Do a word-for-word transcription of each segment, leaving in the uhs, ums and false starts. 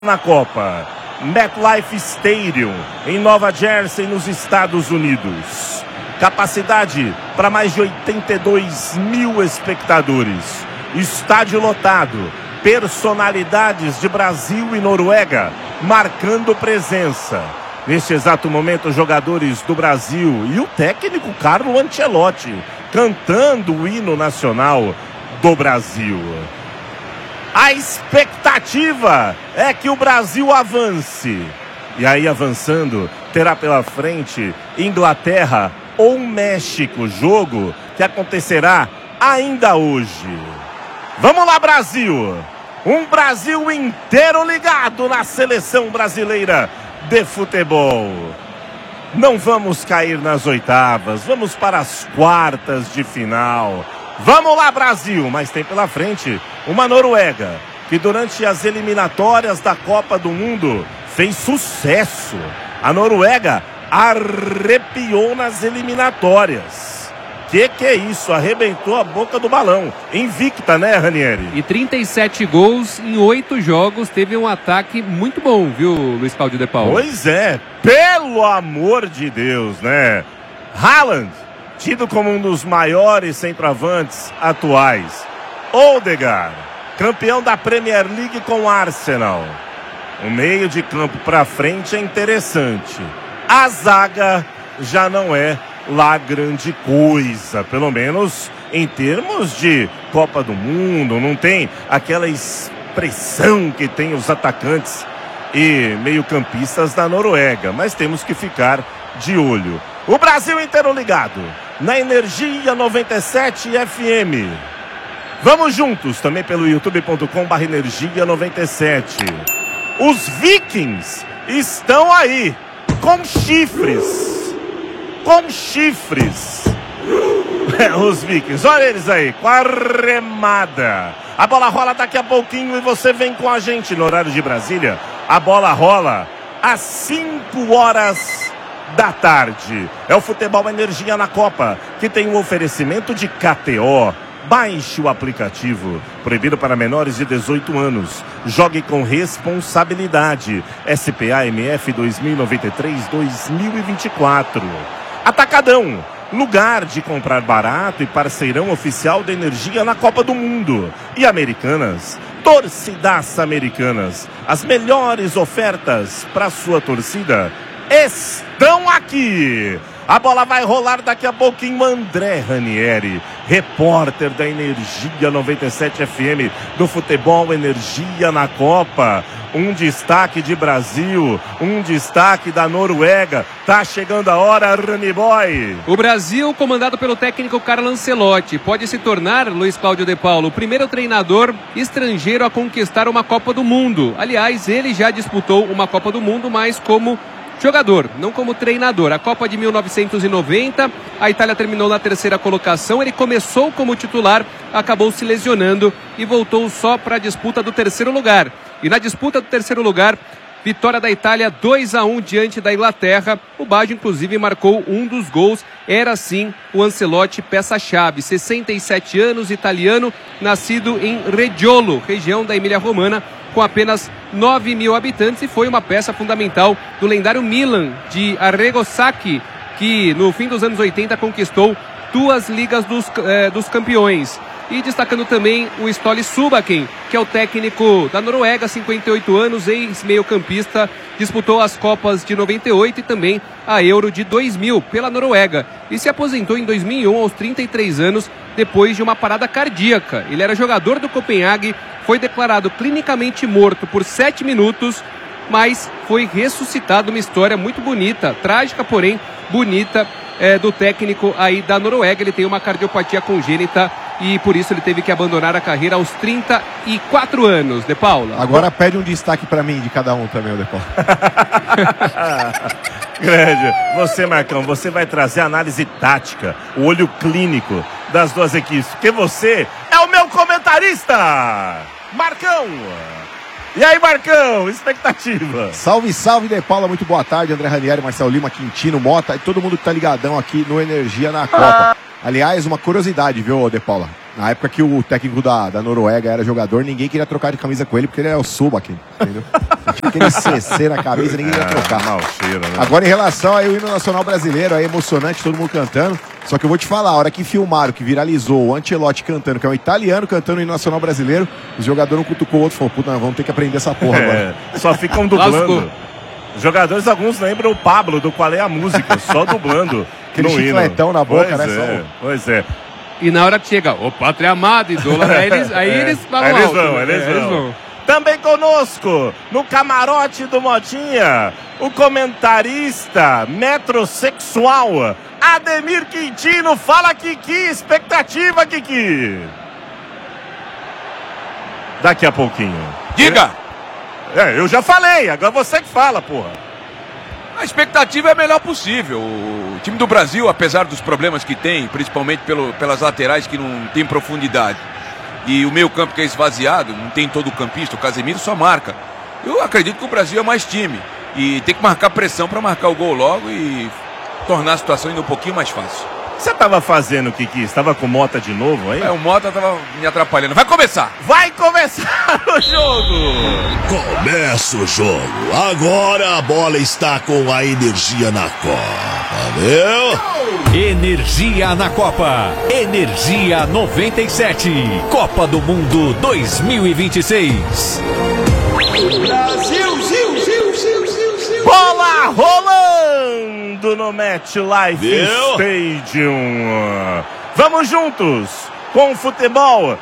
na Copa. MetLife Stadium, em Nova Jersey, nos Estados Unidos. Capacidade para mais de oitenta e dois mil espectadores. Estádio lotado. Personalidades de Brasil e Noruega marcando presença. Neste exato momento, jogadores do Brasil e o técnico Carlo Ancelotti cantando o hino nacional do Brasil. A expectativa é que o Brasil avance. E aí, avançando, terá pela frente Inglaterra ou México, jogo que acontecerá ainda hoje. Vamos lá, Brasil! Um Brasil inteiro ligado na seleção brasileira de futebol. Não vamos cair nas oitavas, vamos para as quartas de final. Vamos lá, Brasil! Mas tem pela frente uma Noruega que durante as eliminatórias da Copa do Mundo fez sucesso. A Noruega arrepiou nas eliminatórias. Que que é isso? Arrebentou a boca do balão. Invicta, né, Ranieri? E trinta e sete gols em oito jogos. Teve um ataque muito bom, viu, Luiz Cláudio de Paula? Pois é. Pelo amor de Deus, né? Haaland, tido como um dos maiores centroavantes atuais. Odegaard, campeão da Premier League com o Arsenal. O meio de campo para frente é interessante. A zaga já não é lá grande coisa, pelo menos em termos de Copa do Mundo. Não tem aquela expressão que tem os atacantes e meio-campistas da Noruega, mas temos que ficar de olho. O Brasil inteiro ligado na Energia noventa e sete F M. Vamos juntos também pelo youtube ponto com barra energia noventa e sete. Os Vikings estão aí com chifres. Com chifres. É, os Vikings, olha eles aí, com a remada. A bola rola daqui a pouquinho e você vem com a gente no horário de Brasília. A bola rola às cinco horas da tarde. É o Futebol Energia na Copa, que tem um oferecimento de K T O. Baixe o aplicativo. Proibido para menores de dezoito anos. Jogue com responsabilidade. S P A M F dois mil e noventa e três a dois mil e vinte e quatro. Atacadão, lugar de comprar barato e parceirão oficial da Energia na Copa do Mundo. E Americanas, torcidaça Americanas. As melhores ofertas para sua torcida estão aqui. A bola vai rolar daqui a pouquinho. André Ranieri, repórter da Energia noventa e sete F M, do Futebol Energia na Copa. Um destaque de Brasil, um destaque da Noruega. Tá chegando a hora, Rani Boy. O Brasil, comandado pelo técnico Carlo Ancelotti, pode se tornar, Luiz Cláudio de Paula, o primeiro treinador estrangeiro a conquistar uma Copa do Mundo. Aliás, ele já disputou uma Copa do Mundo, mas como jogador, não como treinador. A Copa de mil novecentos e noventa, a Itália terminou na terceira colocação. Ele começou como titular, acabou se lesionando e voltou só para a disputa do terceiro lugar. E na disputa do terceiro lugar, vitória da Itália dois a um diante da Inglaterra. O Baggio, inclusive, marcou um dos gols. Era, sim, o Ancelotti, peça-chave. sessenta e sete anos, italiano, nascido em Reggiolo, região da Emília-Romana, com apenas nove mil habitantes, e foi uma peça fundamental do lendário Milan de Arrigo Sacchi, que no fim dos anos oitenta conquistou duas ligas dos, eh, dos campeões. E destacando também o Ståle Solbakken, que é o técnico da Noruega, cinquenta e oito anos, ex-meio-campista, disputou as Copas de noventa e oito e também a Euro de dois mil pela Noruega. E se aposentou em dois mil e um aos trinta e três anos, depois de uma parada cardíaca. Ele era jogador do Copenhague, foi declarado clinicamente morto por sete minutos, mas foi ressuscitado. Uma história muito bonita, trágica, porém bonita, é, do técnico aí da Noruega. Ele tem uma cardiopatia congênita e por isso ele teve que abandonar a carreira aos trinta e quatro anos, De Paula. Agora pede um destaque pra mim de cada um também, De Paula. Grande. Você, Marcão, você vai trazer a análise tática, o olho clínico das duas equipes, porque você é o meu comentarista, Marcão. E aí, Marcão, expectativa? Salve, salve, De Paula, muito boa tarde. André Ranieri, Marcelo Lima, Quintino, Mota e todo mundo que tá ligadão aqui no Energia na Copa. Aliás, uma curiosidade, viu, De Paula? Na época que o técnico da, da Noruega era jogador, ninguém queria trocar de camisa com ele, porque ele era o Solbakken, entendeu? Tinha aquele C C na camisa, ninguém queria trocar. Mal cheiro, né? Agora, em relação ao hino nacional brasileiro, é emocionante, todo mundo cantando. Só que eu vou te falar, a hora que filmaram, que viralizou o Ancelotti cantando, que é um italiano cantando o hino nacional brasileiro, o jogador não cutucou o outro e falou, puta, vamos ter que aprender essa porra agora. É, só ficam dublando. Os jogadores, alguns lembram o Pablo, do Qual é a Música, só dublando. Aquele chicletão na boca, pois né? É, só... Pois é. E na hora que chega, o pátria amada, idólatra, aí eles, aí É, eles falam eles alto, vão, né? eles É, vão. eles vão. Também conosco, no camarote do Motinha, o comentarista metrosexual, Ademir Quintino. Fala, Kiki, expectativa, Kiki. Daqui a pouquinho. Diga! É, eu já falei, agora você que fala, porra. A expectativa é a melhor possível. O time do Brasil, apesar dos problemas que tem, principalmente pelo, pelas laterais que não tem profundidade, e o meio campo que é esvaziado, não tem todo o campista, o Casemiro só marca. Eu acredito que o Brasil é mais time e tem que marcar pressão para marcar o gol logo e tornar a situação ainda um pouquinho mais fácil. Você tava fazendo, Kiki? Estava com Mota de novo aí? É, o Mota tava me atrapalhando. Vai começar! Vai começar o jogo! Começa o jogo. Agora a bola está com a energia na Copa, viu? Energia na Copa. Energia noventa e sete. Copa do Mundo dois mil e vinte e seis. Brasil, Zil, Zil, Zil, Zil, Zil. Bola rolando no MetLife Deu. Stadium. Vamos juntos com futebol,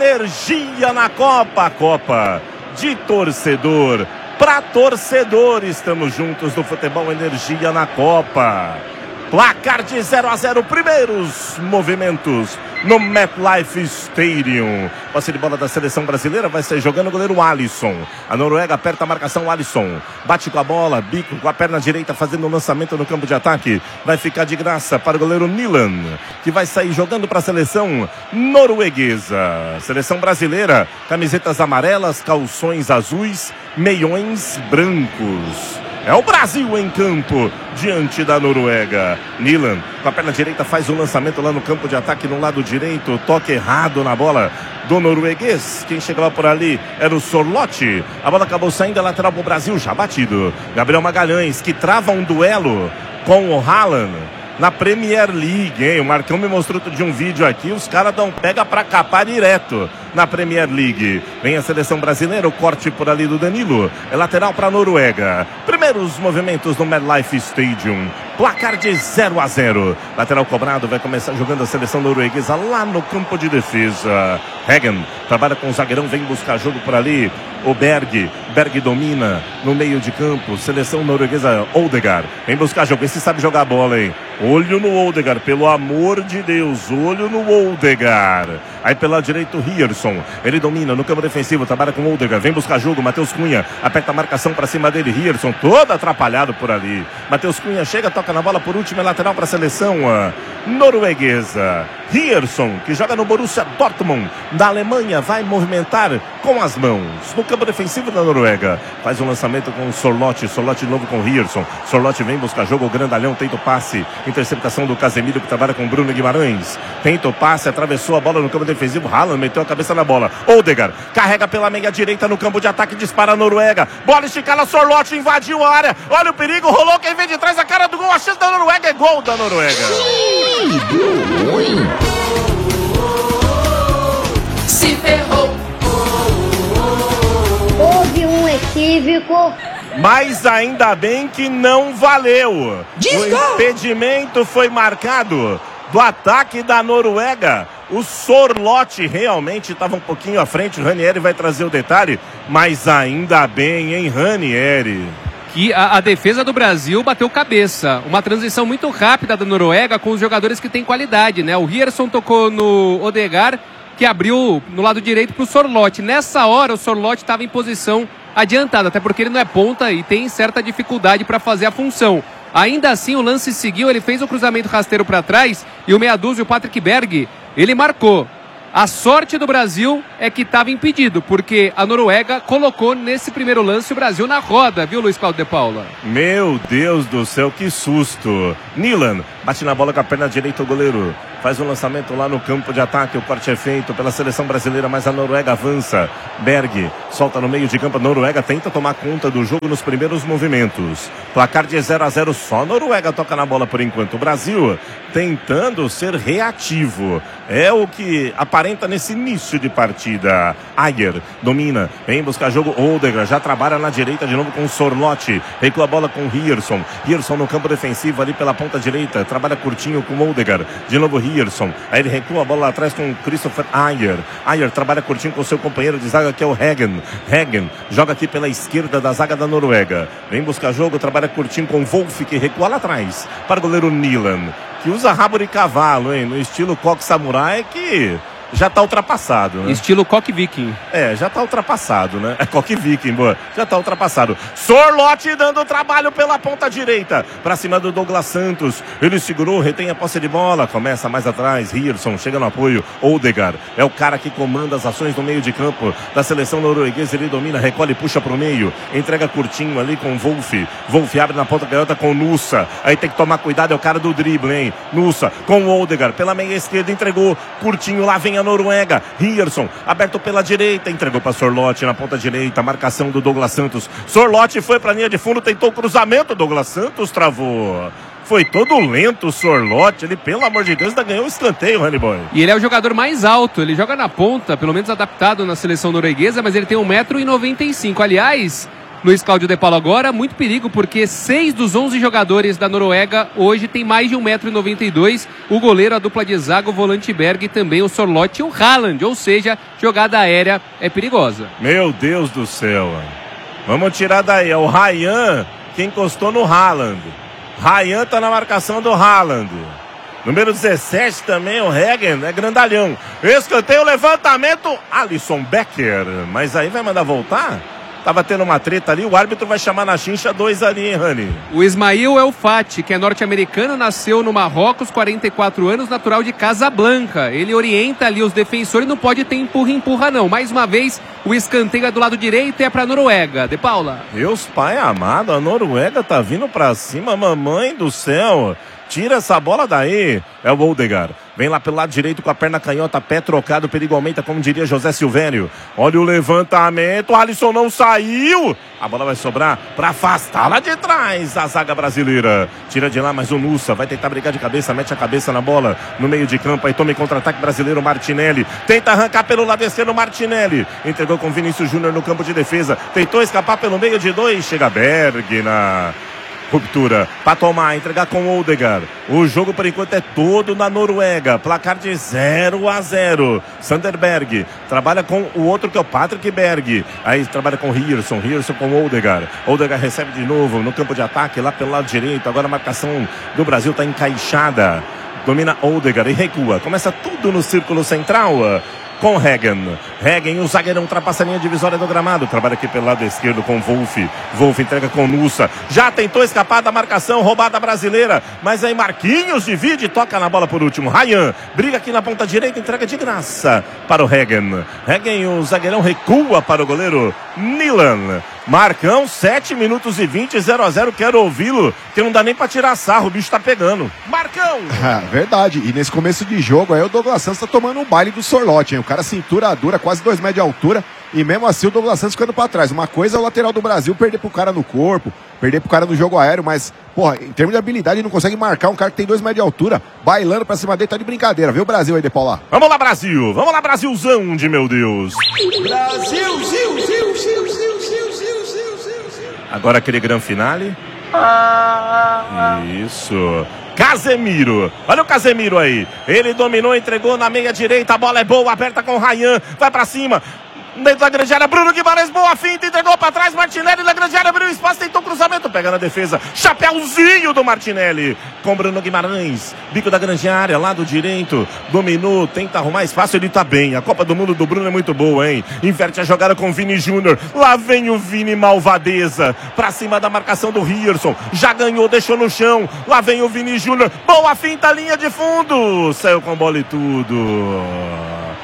energia na Copa, Copa de torcedor para torcedor. Estamos juntos no futebol, energia na Copa. Placar de zero a zero, primeiros movimentos no MetLife Stadium. Posse de bola da seleção brasileira, vai ser jogando o goleiro Alisson. A Noruega aperta a marcação, Alisson bate com a bola, bico com a perna direita, fazendo um lançamento no campo de ataque. Vai ficar de graça para o goleiro Nilan, que vai sair jogando para a seleção norueguesa. Seleção brasileira, camisetas amarelas, calções azuis, meiões brancos. É o Brasil em campo, diante da Noruega. Nilan, com a perna direita, faz o lançamento lá no campo de ataque, no lado direito. Toque errado na bola do norueguês. Quem chegava por ali era o Sorlotti. A bola acabou saindo, a lateral pro Brasil, já batido. Gabriel Magalhães, que trava um duelo com o Haaland na Premier League, hein? O Marcão me mostrou outro de um vídeo aqui, os caras dão pega pra capar direto na Premier League. Vem a seleção brasileira, o corte por ali do Danilo, é lateral pra Noruega. Primeiros movimentos no MetLife Stadium, placar de zero a zero. Lateral cobrado, vai começar jogando a seleção norueguesa lá no campo de defesa. Hagen trabalha com o zagueirão, vem buscar jogo por ali. O Berg, Berg domina no meio de campo. Seleção norueguesa, Odegaard vem buscar jogo, esse sabe jogar bola, hein? Olho no Odegaard, pelo amor de Deus, olho no Odegaard. Aí pela direita o Rierson, ele domina no campo defensivo, trabalha com o Odegaard, vem buscar jogo, Matheus Cunha aperta a marcação pra cima dele, Rierson todo atrapalhado por ali. Matheus Cunha chega, toca na bola, por último é lateral pra seleção uh, norueguesa. Rierson, que joga no Borussia Dortmund da Alemanha, vai movimentar com as mãos no campo defensivo da Noruega. Faz um lançamento com o Sorlotti, Sorlotti de novo com o Rierson. Sorlotti vem buscar jogo, o grandalhão tenta o passe, interceptação do Casemiro, que trabalha com o Bruno Guimarães. Tenta o passe, atravessou a bola no campo defensivo, Haaland meteu a cabeça na bola. Odegaard carrega pela meia direita no campo de ataque, dispara a Noruega. Bola esticada, Sorlotti invadiu a área. Olha o perigo, rolou quem vem de trás, a cara do gol, a chance da Noruega é gol da Noruega. Se ferrou. Houve um equívoco. Mas ainda bem que não valeu. Diz o gol. impedimento foi marcado do ataque da Noruega. O Sorlotti realmente estava um pouquinho à frente. O Ranieri vai trazer o detalhe. Mas ainda bem, hein, Ranieri? Que a, a defesa do Brasil bateu cabeça. Uma transição muito rápida da Noruega com os jogadores que têm qualidade, né? O Rierson tocou no Odegaard, que abriu no lado direito para o Sorlotti. Nessa hora, o Sorlotti estava em posição adiantada, até porque ele não é ponta e tem certa dificuldade para fazer a função. Ainda assim, o lance seguiu, ele fez o cruzamento rasteiro para trás e o meia dúzia, o Patrick Berg, ele marcou. A sorte do Brasil é que estava impedido, porque a Noruega colocou nesse primeiro lance o Brasil na roda, viu, Luiz Cláudio de Paula? Meu Deus do céu, que susto. Nilan bate na bola com a perna direita, o goleiro faz um lançamento lá no campo de ataque, o corte é feito pela seleção brasileira, mas a Noruega avança. Berg solta no meio de campo, a Noruega tenta tomar conta do jogo nos primeiros movimentos. Placar de zero a zero, só a Noruega toca na bola por enquanto. O Brasil tentando ser reativo, é o que aparenta nesse início de partida. Ayer domina, vem buscar jogo, Odegaard já trabalha na direita de novo com o Sorloth, recua a bola com o Rierson, Rierson no campo defensivo ali pela ponta direita, trabalha curtinho com o Odegaard, de novo Rierson, aí ele recua a bola lá atrás com o Christopher Ayer, Ayer trabalha curtinho com o seu companheiro de zaga que é o Hagen, Hagen joga aqui pela esquerda da zaga da Noruega, vem buscar jogo, trabalha curtinho com o Wolf que recua lá atrás, para o goleiro Nilan, que usa rabo de cavalo, hein, no estilo Coque Samurai, que já tá ultrapassado, né? Estilo Coque Viking. É, já tá ultrapassado, né? É Coque Viking, boa. Já tá ultrapassado. Sorloth dando trabalho pela ponta direita. Pra cima do Douglas Santos. Ele segurou, retém a posse de bola. Começa mais atrás. Rierson chega no apoio. Odegaard é o cara que comanda as ações no meio de campo da seleção norueguesa. Ele domina, recolhe e puxa pro meio. Entrega curtinho ali com o Wolf. Wolf abre na ponta canhota com o Nusa. Aí tem que tomar cuidado, é o cara do drible, hein? Nusa com o Odegaard pela meia esquerda. Entregou curtinho, lá vem a Noruega, Rierson, aberto pela direita, entregou para Sorloth na ponta direita, marcação do Douglas Santos. Sorloth foi para a linha de fundo, tentou o cruzamento, Douglas Santos travou. Foi todo lento o Sorloth, ele, pelo amor de Deus, ainda ganhou o escanteio, Honeyboy. E ele é o jogador mais alto, ele joga na ponta, pelo menos adaptado na seleção norueguesa, mas ele tem um metro e noventa e cinco. Aliás, Luiz Cláudio De Paulo agora, muito perigo, porque seis dos onze jogadores da Noruega hoje tem mais de um metro e noventa e dois. O goleiro, a dupla de zaga, o volante Berg, também o Sorloth e o Haaland. Ou seja, jogada aérea é perigosa. Meu Deus do céu. Vamos tirar daí. É o Ryan que encostou no Haaland. Ryan tá na marcação do Haaland. Número dezessete também, o Hagen, é grandalhão. Escanteio, levantamento, Alisson Becker. Mas aí vai mandar voltar? Tava tendo uma treta ali, o árbitro vai chamar na chincha dois ali, hein, Rani? O Ismail El Fati, que é norte-americano, nasceu no Marrocos, quarenta e quatro anos, natural de Casablanca. Ele orienta ali os defensores, não pode ter empurra-empurra não. Mais uma vez, o escanteio é do lado direito e é pra Noruega. De Paula. Deus pai amado, a Noruega tá vindo pra cima, mamãe do céu. Tira essa bola daí. É o Odegaard. Vem lá pelo lado direito com a perna canhota, pé trocado, perigo aumenta, como diria José Silvério. Olha o levantamento, o Alisson não saiu. A bola vai sobrar para afastar lá de trás a zaga brasileira. Tira de lá mais o Nusa, vai tentar brigar de cabeça, mete a cabeça na bola no meio de campo. Aí toma em contra-ataque brasileiro, Martinelli. Tenta arrancar pelo lado esquerdo, Martinelli. Entregou com Vinícius Júnior no campo de defesa. Tentou escapar pelo meio de dois. Chega Berg na ruptura, para tomar, entregar com o Odegaard. O jogo por enquanto é todo na Noruega, placar de zero a zero. Sander Berg trabalha com o outro que é o Patrick Berg, aí trabalha com Rierson, Rierson com o Odegaard. Odegaard recebe de novo no campo de ataque, lá pelo lado direito. Agora a marcação do Brasil está encaixada. Domina Odegaard e recua, começa tudo no círculo central com Hagen. Hagen, o zagueirão ultrapassa a linha divisória do gramado. Trabalha aqui pelo lado esquerdo com Wolf. Wolf entrega com Nusa. Já tentou escapar da marcação, roubada brasileira. Mas aí Marquinhos divide e toca na bola por último. Ryan briga aqui na ponta direita, entrega de graça para o Hagen. Hagen, o zagueirão recua para o goleiro Nilan. Marcão, sete minutos e vinte, zero a zero. Quero ouvi-lo, que não dá nem pra tirar sarro, o bicho tá pegando. Marcão! Ah, verdade, e nesse começo de jogo aí o Douglas Santos tá tomando um baile do Sorloth, hein? O cara cintura dura, quase dois metros de altura, e mesmo assim o Douglas Santos ficando pra trás. Uma coisa é o lateral do Brasil perder pro cara no corpo, perder pro cara no jogo aéreo, mas, porra, em termos de habilidade ele não consegue marcar um cara que tem dois metros de altura, bailando pra cima dele, tá de brincadeira. Vê o Brasil aí, De Paula. Vamos lá, Brasil! Vamos lá, Brasilzão de meu Deus! Brasil, Zil, Zil, Zil, Zil, Zil, Zil, Zil, Zil. Agora aquele grande finale. Isso. Casemiro, olha o Casemiro aí. Ele dominou, entregou na meia direita. A bola é boa, aberta com o Ryan. Vai pra cima. Dentro da grande área, Bruno Guimarães, boa finta, entregou pra trás, Martinelli na grande área, abriu espaço, tentou cruzamento, pega na defesa, chapéuzinho do Martinelli, com Bruno Guimarães, bico da grande área, lado direito, dominou, tenta arrumar espaço, ele tá bem, a Copa do Mundo do Bruno é muito boa, hein, inverte a jogada com o Vini Júnior, lá vem o Vini malvadeza, pra cima da marcação do Rierson, já ganhou, deixou no chão, lá vem o Vini Júnior, boa finta, linha de fundo, saiu com bola e tudo.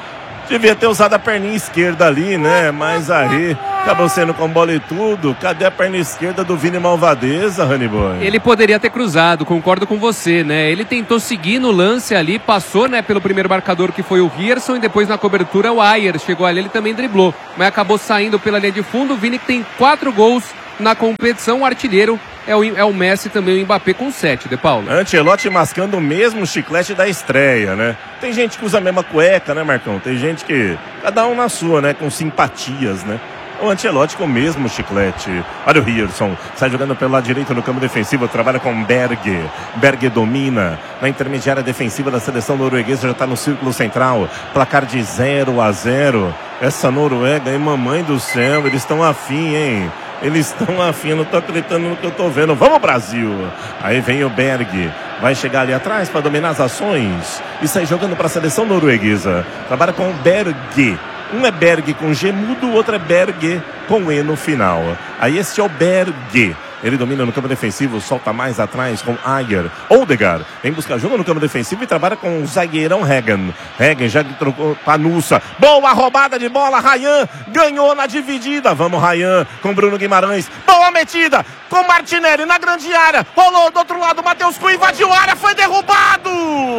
Devia ter usado a perninha esquerda ali, né? Mas aí acabou sendo com bola e tudo. Cadê a perna esquerda do Vini Malvadeza, Honeyboy? Ele poderia ter cruzado, concordo com você, né? Ele tentou seguir no lance ali, passou, né, pelo primeiro marcador que foi o Rierson e depois na cobertura o Ayer chegou ali, ele também driblou, mas acabou saindo pela linha de fundo. O Vini que tem quatro gols na competição, o artilheiro é o, é o Messi, também o Mbappé com sete, De Paula. Ancelotti mascando o mesmo chiclete da estreia, né? Tem gente que usa a mesma cueca, né, Marcão? Tem gente que, cada um na sua, né, com simpatias, né? O Ancelotti com o mesmo chiclete. Olha o Rierson, sai jogando pelo lado direito no campo defensivo, trabalha com Berg. Berg domina na intermediária defensiva da seleção norueguesa, já está no círculo central. Placar de zero a zero. Essa Noruega, hein, mamãe do céu, eles estão afim, hein? Eles estão afim, não estou acreditando no que eu estou vendo. Vamos, Brasil! Aí vem o Berg, vai chegar ali atrás para dominar as ações e sair jogando para a seleção norueguesa. Trabalha com o Berg. Um é Berg com G mudo, o outro é Berg com E no final. Aí esse é o Berg. Ele domina no campo defensivo, solta mais atrás com Ayer. Odegaard vem buscar jogo no campo defensivo e trabalha com o zagueirão Hagen. Hagen já trocou Panussa. Boa roubada de bola, Ryan ganhou na dividida. Vamos, Ryan, com Bruno Guimarães. Boa metida com Martinelli na grande área. Rolou do outro lado, Matheus Cunha invadiu a área, foi derrubado!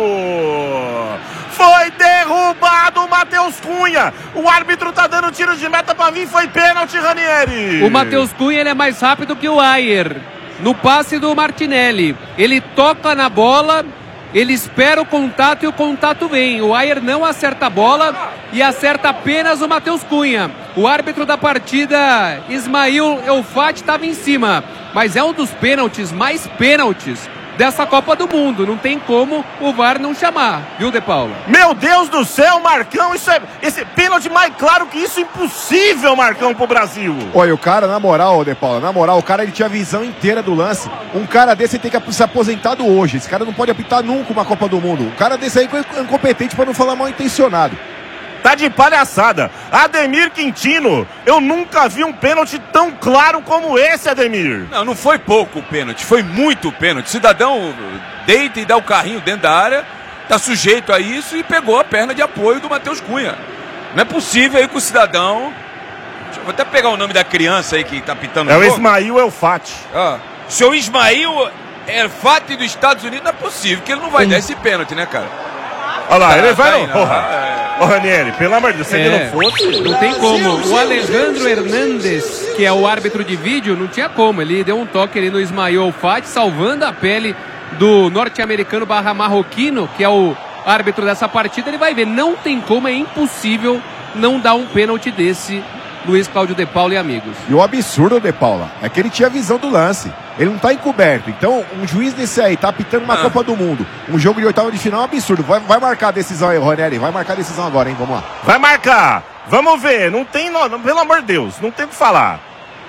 Foi derrubado o Matheus Cunha. O árbitro tá dando tiro de meta pra mim. Foi pênalti, Ranieri. O Matheus Cunha, ele é mais rápido que o Ayer. No passe do Martinelli. Ele toca na bola, ele espera o contato e o contato vem. O Ayer não acerta a bola e acerta apenas o Matheus Cunha. O árbitro da partida, Ismail Elfati, estava em cima. Mas é um dos pênaltis, mais pênaltis dessa Copa do Mundo. Não tem como o V A R não chamar, viu, De Paula? Meu Deus do céu, Marcão, isso é esse pênalti mais claro que isso, impossível, Marcão, pro Brasil. Olha, o cara, na moral, De Paula, na moral, o cara, ele tinha a visão inteira do lance. Um cara desse tem que ser aposentado hoje. Esse cara não pode apitar nunca uma Copa do Mundo. Um cara desse aí é incompetente, pra não falar mal intencionado. Tá de palhaçada. Ademir Quintino, eu nunca vi um pênalti tão claro como esse, Ademir. Não, não foi pouco o pênalti, foi muito pênalti. O cidadão deita e dá o carrinho dentro da área, tá sujeito a isso e pegou a perna de apoio do Matheus Cunha. Não é possível aí que o cidadão... Deixa eu vou até pegar o nome da criança aí que tá pitando o jogo. É o jogo. Ismail Elfati. Ah, seu Ismail Elfati dos Estados Unidos, não é possível que ele não vai hum. dar esse pênalti, né, cara? Olha lá, tá, ele vai tá não. aí, Porra. É. Ô, Ranieri, pelo amor de Deus, se É, ele não fosse... Não tem como. O Alejandro Hernandes, que é o árbitro de vídeo, não tinha como. Ele deu um toque ali no Ismail Elfati, salvando a pele do norte-americano barra marroquino, que é o árbitro dessa partida. Ele vai ver, não tem como, é impossível não dar um pênalti desse, Luiz Cláudio De Paula e amigos. E o absurdo, De Paula, é que ele tinha a visão do lance. Ele não tá encoberto. Então, um juiz desse aí tá apitando uma ah. Copa do Mundo. Um jogo de oitava de final é um absurdo. Vai, vai marcar a decisão aí, Ranieri. Vai marcar a decisão agora, hein? Vamos lá. Vai marcar. Vamos ver. Não tem... Não, pelo amor de Deus. Não tem o que falar.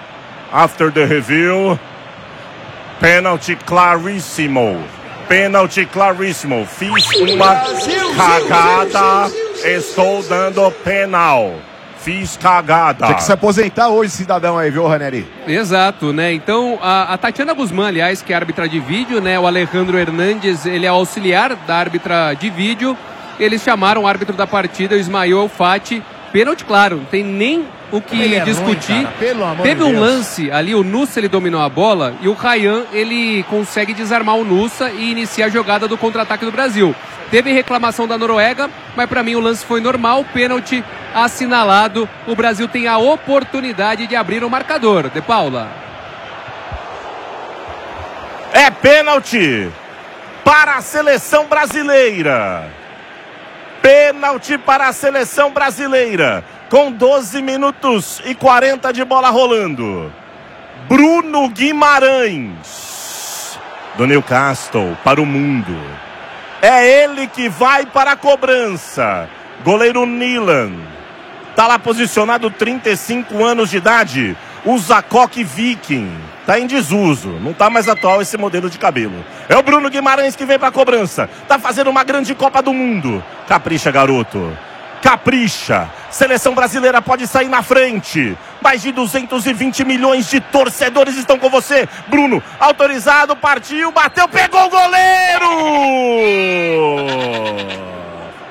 After the review. Penalty claríssimo. Penalty claríssimo. Fiz uma cagada. Estou dando penal. Fiz cagada. Tem que se aposentar hoje, cidadão aí, viu, Ranieri? Exato, né? Então, a, a Tatiana Guzmán, aliás, que é árbitra de vídeo, né? O Alejandro Hernandes, ele é auxiliar da árbitra de vídeo. Eles chamaram o árbitro da partida, o Ismail Elfati. Pênalti, claro, não tem nem o que ele discutir. É ruim, Pelo amor Teve de um Deus. lance ali, o Nussa, ele dominou a bola e o Ryan, ele consegue desarmar o Nussa e iniciar a jogada do contra-ataque do Brasil. Teve reclamação da Noruega, mas para mim o lance foi normal, pênalti assinalado. O Brasil tem a oportunidade de abrir o marcador. De Paula. É pênalti para a seleção brasileira. Pênalti para a seleção brasileira. Com doze minutos e quarenta de bola rolando. Bruno Guimarães, do Newcastle, para o mundo. É ele que vai para a cobrança. Goleiro Nilan. Tá lá posicionado, trinta e cinco anos de idade. Usa coque Viking. Tá em desuso. Não tá mais atual esse modelo de cabelo. É o Bruno Guimarães que vem para a cobrança. Tá fazendo uma grande Copa do Mundo. Capricha, garoto. Capricha. Seleção brasileira pode sair na frente. Mais de duzentos e vinte milhões de torcedores estão com você. Bruno, autorizado, partiu, bateu, pegou o goleiro!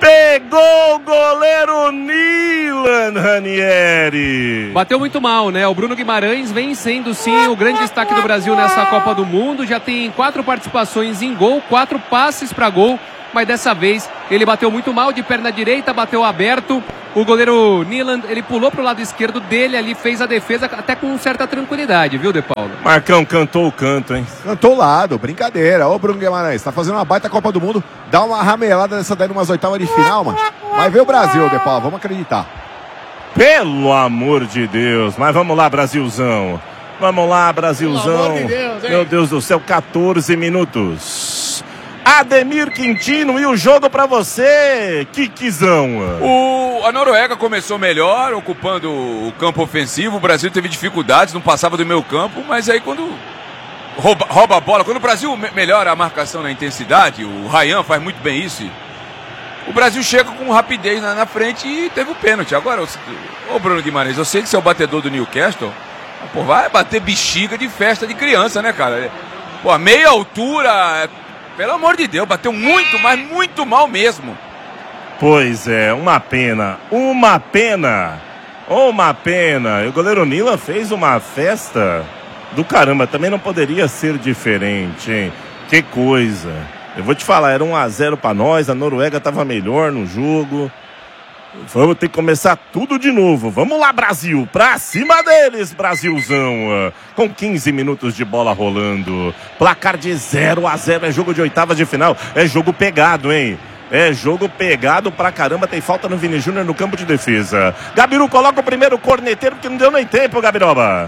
Pegou o goleiro Nilan, Ranieri. Bateu muito mal, né? O Bruno Guimarães vem sendo, sim, o grande destaque do Brasil nessa Copa do Mundo. Já tem quatro participações em gol, quatro passes para gol. Mas dessa vez ele bateu muito mal de perna direita, bateu aberto. O goleiro Nilan, ele pulou pro lado esquerdo dele ali, fez a defesa até com certa tranquilidade, viu, De Paulo? Marcão cantou o canto, hein? Cantou o lado, brincadeira. Ô, Bruno Guimarães, tá fazendo uma baita Copa do Mundo. Dá uma ramelada dessa daí numas oitavas de final, mano. Vai ver o Brasil, De Paulo, vamos acreditar. Pelo amor de Deus. Mas vamos lá, Brasilzão. Vamos lá, Brasilzão. Pelo amor de Deus, hein? Meu Deus do céu, quatorze minutos. Ademir Quintino, e o jogo pra você, Kikizão? O, a Noruega começou melhor, ocupando o campo ofensivo. O Brasil teve dificuldades, não passava do meio campo, mas aí quando rouba, rouba a bola, quando o Brasil me, melhora a marcação na intensidade, o Ryan faz muito bem isso, o Brasil chega com rapidez na, na frente e teve o pênalti. Agora, ô Bruno Guimarães, eu sei que você é o batedor do Newcastle, pô, vai bater bexiga de festa de criança, né, cara? Pô, a meia altura... Pelo amor de Deus, bateu muito, mas muito mal mesmo. Pois é, uma pena, uma pena, uma pena. E o goleiro Nilan fez uma festa do caramba, também não poderia ser diferente, hein? Que coisa. Eu vou te falar, era um a zero pra nós, a Noruega tava melhor no jogo. Vamos ter que começar tudo de novo. Vamos lá, Brasil, pra cima deles, Brasilzão. Com quinze minutos de bola rolando. Placar de zero a zero, é jogo de oitavas de final. É jogo pegado, hein? É jogo pegado pra caramba. Tem falta no Vini Júnior no campo de defesa. Gabiru coloca o primeiro corneteiro, porque não deu nem tempo, Gabiroba.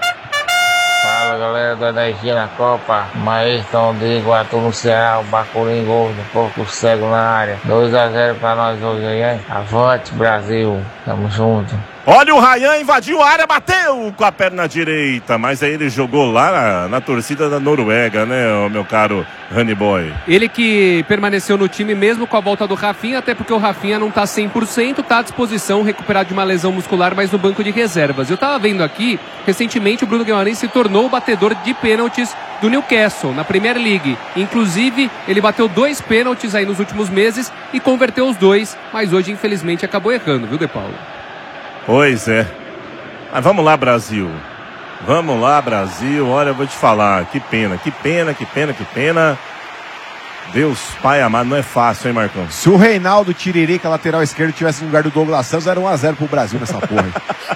Fala, galera da Energia na Copa. Maestro de Iguatu no Ceará, o Bacurim Gordo, Porco Cego na área. dois a zero pra nós hoje aí, hein? Avante, Brasil. Tamo junto. Olha o Ryan, invadiu a área, bateu com a perna direita, mas aí ele jogou lá na, na torcida da Noruega, né, meu caro Honey Boy? Ele que permaneceu no time mesmo com a volta do Rafinha, até porque o Rafinha não tá cem por cento, tá à disposição, recuperado de uma lesão muscular, mas no banco de reservas. Eu tava vendo aqui, recentemente o Bruno Guimarães se tornou o batedor de pênaltis do Newcastle, na Premier League. Inclusive, ele bateu dois pênaltis aí nos últimos meses e converteu os dois, mas hoje infelizmente acabou errando, viu, De Paulo? Pois é. Mas vamos lá, Brasil. Vamos lá, Brasil. Olha, eu vou te falar. Que pena, que pena, que pena, que pena. Deus, pai amado, não é fácil, hein, Marcão? Se o Reinaldo Tiririca, lateral esquerdo, tivesse no lugar do Douglas Santos, era um a zero pro Brasil nessa porra.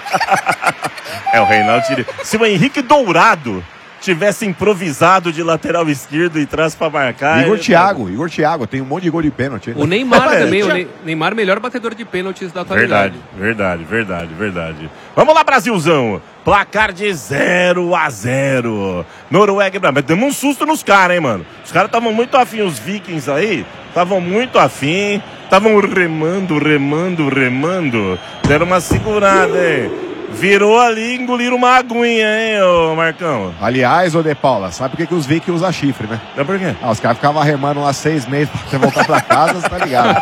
É, o Reinaldo Tiririca. Se o Henrique Dourado tivesse improvisado de lateral esquerdo e traz pra marcar... Igor ele... Thiago, Igor Thiago, tem um monte de gol de pênalti. O Neymar também, o Ney, Neymar melhor batedor de pênaltis da atualidade. Verdade, verdade, verdade, verdade. Vamos lá, Brasilzão. Placar de zero a zero. Noruega e Brasil. Demos um susto nos caras, hein, mano. Os caras estavam muito afim, os vikings aí, estavam muito afim, estavam remando, remando, remando. Deram uma segurada, hein. Virou ali e engoliram uma aguinha, hein, ô Marcão? Aliás, ô De Paula, sabe por que, que os vikings usam chifre, né? É por quê? Ah, os caras ficavam remando lá seis meses pra você voltar pra casa, você tá ligado?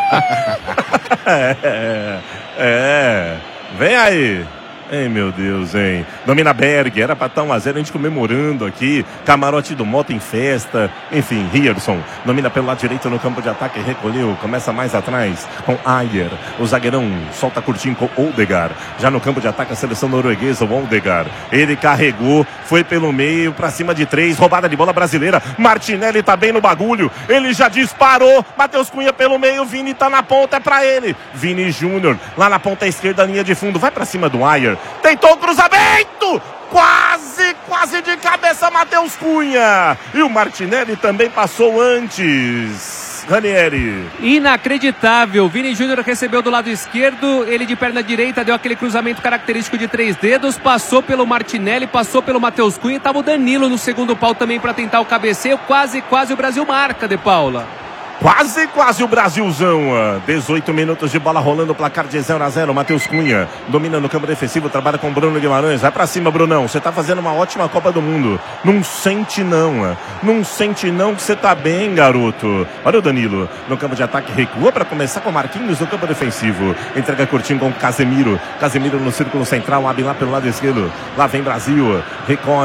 é, é, é. Vem aí. Ei, meu Deus, hein? Domina Berg, era pra estar um a zero, a gente comemorando aqui. Camarote do Mota em festa. Enfim, Rierson domina pelo lado direito no campo de ataque, recolheu, começa mais atrás com Ayer. O zagueirão solta curtinho com Odegaard. Já no campo de ataque, a seleção norueguesa, o Odegaard. Ele carregou, foi pelo meio, pra cima de três, roubada de bola brasileira. Martinelli tá bem no bagulho, ele já disparou. Matheus Cunha pelo meio, Vini tá na ponta, é pra ele. Vini Júnior, lá na ponta esquerda, linha de fundo, vai pra cima do Ayer. Tentou o cruzamento! Quase, quase de cabeça, Matheus Cunha! E o Martinelli também passou antes. Ranieri. Inacreditável. Vini Júnior recebeu do lado esquerdo, ele de perna direita deu aquele cruzamento característico de três dedos, passou pelo Martinelli, passou pelo Matheus Cunha e estava o Danilo no segundo pau também para tentar o cabeceio. Quase, quase o Brasil marca, De Paula. Quase, quase o Brasilzão. dezoito minutos de bola rolando, placar de zero a zero. Matheus Cunha domina no campo defensivo, trabalha com Bruno Guimarães. Vai pra cima, Brunão. Você tá fazendo uma ótima Copa do Mundo. Não sente não. Não sente não que você tá bem, garoto. Olha o Danilo no campo de ataque, recua para começar com Marquinhos no campo defensivo. Entrega curtinho com Casemiro. Casemiro no círculo central, abre lá pelo lado esquerdo. Lá vem Brasil. Recolhe.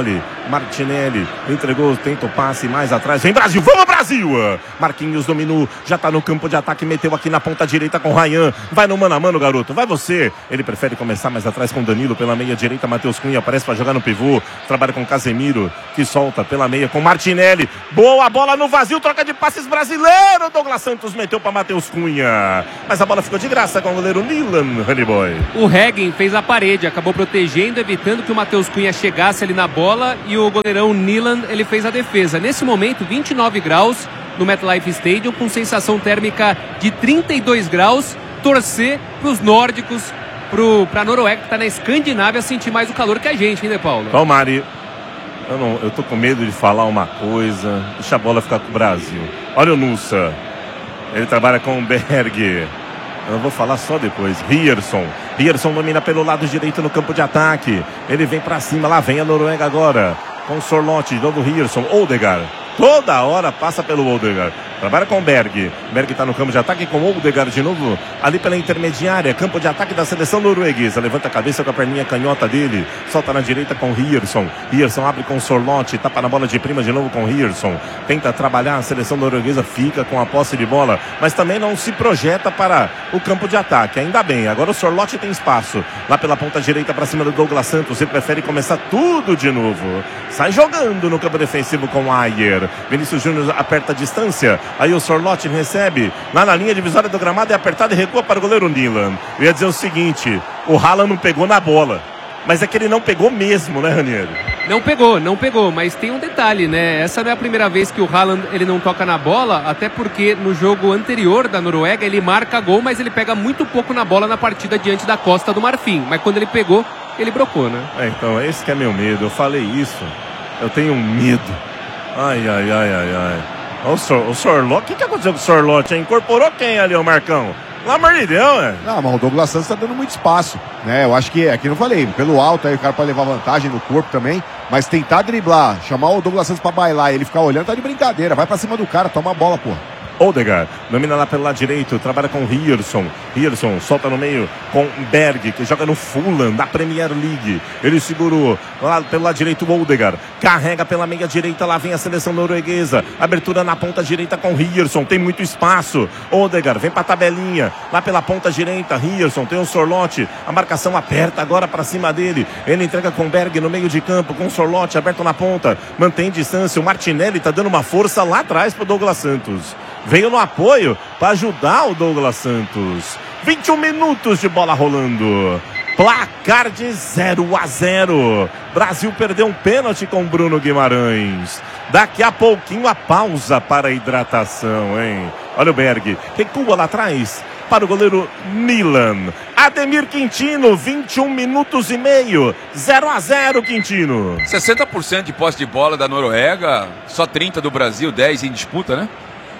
Martinelli entregou, tenta o passe mais atrás. Vem Brasil, vamos Brasil! Marquinhos dominou, já tá no campo de ataque, meteu aqui na ponta direita com o Ryan. Vai no mano a mano, garoto, vai você. Ele prefere começar mais atrás com o Danilo pela meia direita. Matheus Cunha aparece para jogar no pivô. Trabalha com o Casemiro, que solta pela meia com Martinelli. Boa bola no vazio, troca de passes brasileiro. Douglas Santos meteu para Matheus Cunha. Mas a bola ficou de graça com o goleiro Nilan, Honeyboy. O Hegen fez a parede, acabou protegendo, evitando que o Matheus Cunha chegasse ali na bola, e o goleirão Nilan, ele fez a defesa. Nesse momento, vinte e nove graus no MetLife Stadium, com sensação térmica de trinta e dois graus. Torcer para os nórdicos, para a Noruega, que está na Escandinávia, sentir mais o calor que a gente, hein, De Paulo? Então, Mari, eu, não, eu tô com medo de falar uma coisa. Deixa a bola ficar com o Brasil. Olha o Nussa, ele trabalha com o Berg. Eu vou falar só depois. Rierson. Rierson domina pelo lado direito no campo de ataque. Ele vem pra cima. Lá vem a Noruega agora. Com o Sorloth. De novo Rierson. Odegaard. Toda hora passa pelo Odegaard. Trabalha com o Berg. Berg tá no campo de ataque com o Odegaard de novo. Ali pela intermediária. Campo de ataque da seleção norueguesa. Levanta a cabeça com a perninha canhota dele. Solta na direita com o Rierson. Rierson abre com o Sorloth. Tapa na bola de prima de novo com o Rierson. Tenta trabalhar. A seleção norueguesa fica com a posse de bola. Mas também não se projeta para o campo de ataque. Ainda bem. Agora o Sorloth tem espaço. Lá pela ponta direita para cima do Douglas Santos. Ele prefere começar tudo de novo. Sai jogando no campo defensivo com o Ayer. Vinícius Júnior aperta a distância. Aí o Sorloth recebe lá na linha divisória do gramado, é apertado e recua para o goleiro Nilan. Eu ia dizer o seguinte: o Haaland não pegou na bola, mas é que ele não pegou mesmo, né, Raniero? Não pegou, não pegou, mas tem um detalhe, né? Essa não é a primeira vez que o Haaland ele não toca na bola, até porque no jogo anterior da Noruega ele marca gol, mas ele pega muito pouco na bola na partida diante da Costa do Marfim. Mas quando ele pegou, ele brocou, né? É, então, esse que é meu medo. Eu falei isso, eu tenho medo. Ai, ai, ai, ai, ai. O, Sor, o Sorloth, o que, que aconteceu com o Sorloth? Incorporou quem ali, o Marcão? Pelo amor de Deus, né? Não, mas o Douglas Santos tá dando muito espaço, né? Eu acho que, aqui não falei, pelo alto aí o cara pode levar vantagem no corpo também, mas tentar driblar, chamar o Douglas Santos pra bailar e ele ficar olhando, tá de brincadeira. Vai pra cima do cara, toma a bola, pô. Odegaard domina lá pelo lado direito, trabalha com Rierson. Rierson solta no meio com Berg, que joga no Fulham da Premier League. Ele segurou lá pelo lado direito o Odegaard, carrega pela meia direita, lá vem a seleção norueguesa. Abertura na ponta direita com Rierson, tem muito espaço. Odegaard vem pra tabelinha, lá pela ponta direita. Rierson tem o Sorloth, a marcação aperta agora pra cima dele. Ele entrega com Berg no meio de campo, com o Sorloth aberto na ponta, mantém distância. O Martinelli tá dando uma força lá atrás pro Douglas Santos. Veio no apoio para ajudar o Douglas Santos. vinte e um minutos de bola rolando. Placar de zero a zero. Brasil perdeu um pênalti com Bruno Guimarães. Daqui a pouquinho a pausa para a hidratação, hein? Olha o Berg. Recua lá atrás para o goleiro Nilan. Ademir Quintino, vinte e um minutos e meio. zero a zero, Quintino. sessenta por cento de posse de bola da Noruega. Só trinta do Brasil, dez em disputa, né?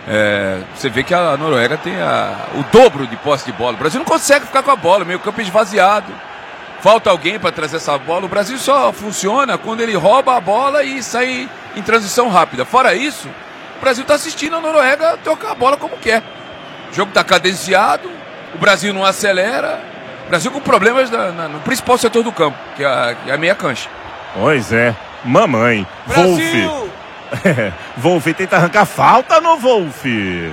É, você vê que a Noruega tem a, o dobro de posse de bola. O Brasil não consegue ficar com a bola, meio campo esvaziado. Falta alguém para trazer essa bola. O Brasil só funciona quando ele rouba a bola e sai em transição rápida. Fora isso, o Brasil está assistindo a Noruega tocar a bola como quer. O jogo está cadenciado, o Brasil não acelera. O Brasil com problemas na, na, no principal setor do campo, que é a, que é a meia cancha. Pois é, mamãe, Brasil! Wolf. É, Wolf tenta arrancar falta no Wolf.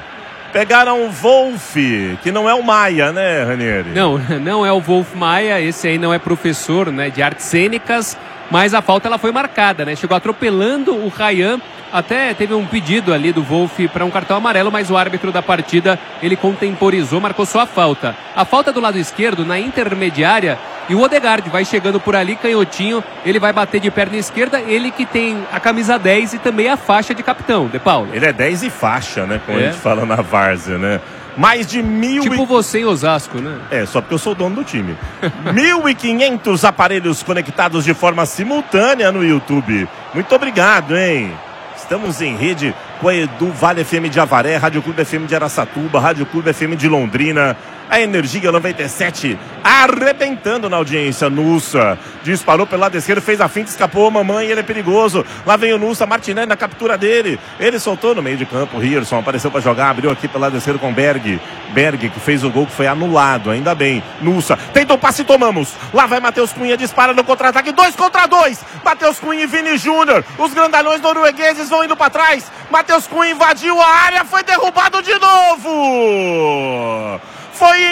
Pegaram o Wolf, que não é o Maia, né, Ranieri? Não, não é o Wolf Maia, esse aí não é professor, né, de artes cênicas, mas a falta ela foi marcada, né? Chegou atropelando o Ryan, até teve um pedido ali do Wolf para um cartão amarelo, mas o árbitro da partida, ele contemporizou, marcou só a falta. A falta do lado esquerdo, na intermediária, e o Odegaard vai chegando por ali, canhotinho, ele vai bater de perna esquerda, ele que tem a camisa dez e também a faixa de capitão, De Paulo. Ele é dez e faixa, né, como é. a gente fala na várzea, né? Mais de mil Tipo e... você em Osasco, né? É, só porque eu sou o dono do time. mil e quinhentos aparelhos conectados de forma simultânea no YouTube. Muito obrigado, hein? Estamos em rede com a Edu Vale F M de Avaré, Rádio Clube F M de Araçatuba, Rádio Clube F M de Londrina. A Energia noventa e sete arrebentando na audiência. Nussa disparou pelo lado esquerdo, fez a finta, escapou, mamãe, ele é perigoso. Lá vem o Nussa, Martinelli na captura dele. Ele soltou no meio de campo, o Rierson apareceu para jogar, abriu aqui pelo lado esquerdo com Berg. Berg que fez o gol que foi anulado, ainda bem. Nussa, tentou o passe e tomamos. Lá vai Matheus Cunha, dispara no contra-ataque, dois contra dois. Matheus Cunha e Vini Júnior. Os grandalhões noruegueses vão indo para trás. Matheus Cunha invadiu a área, foi derrubado de novo. Foi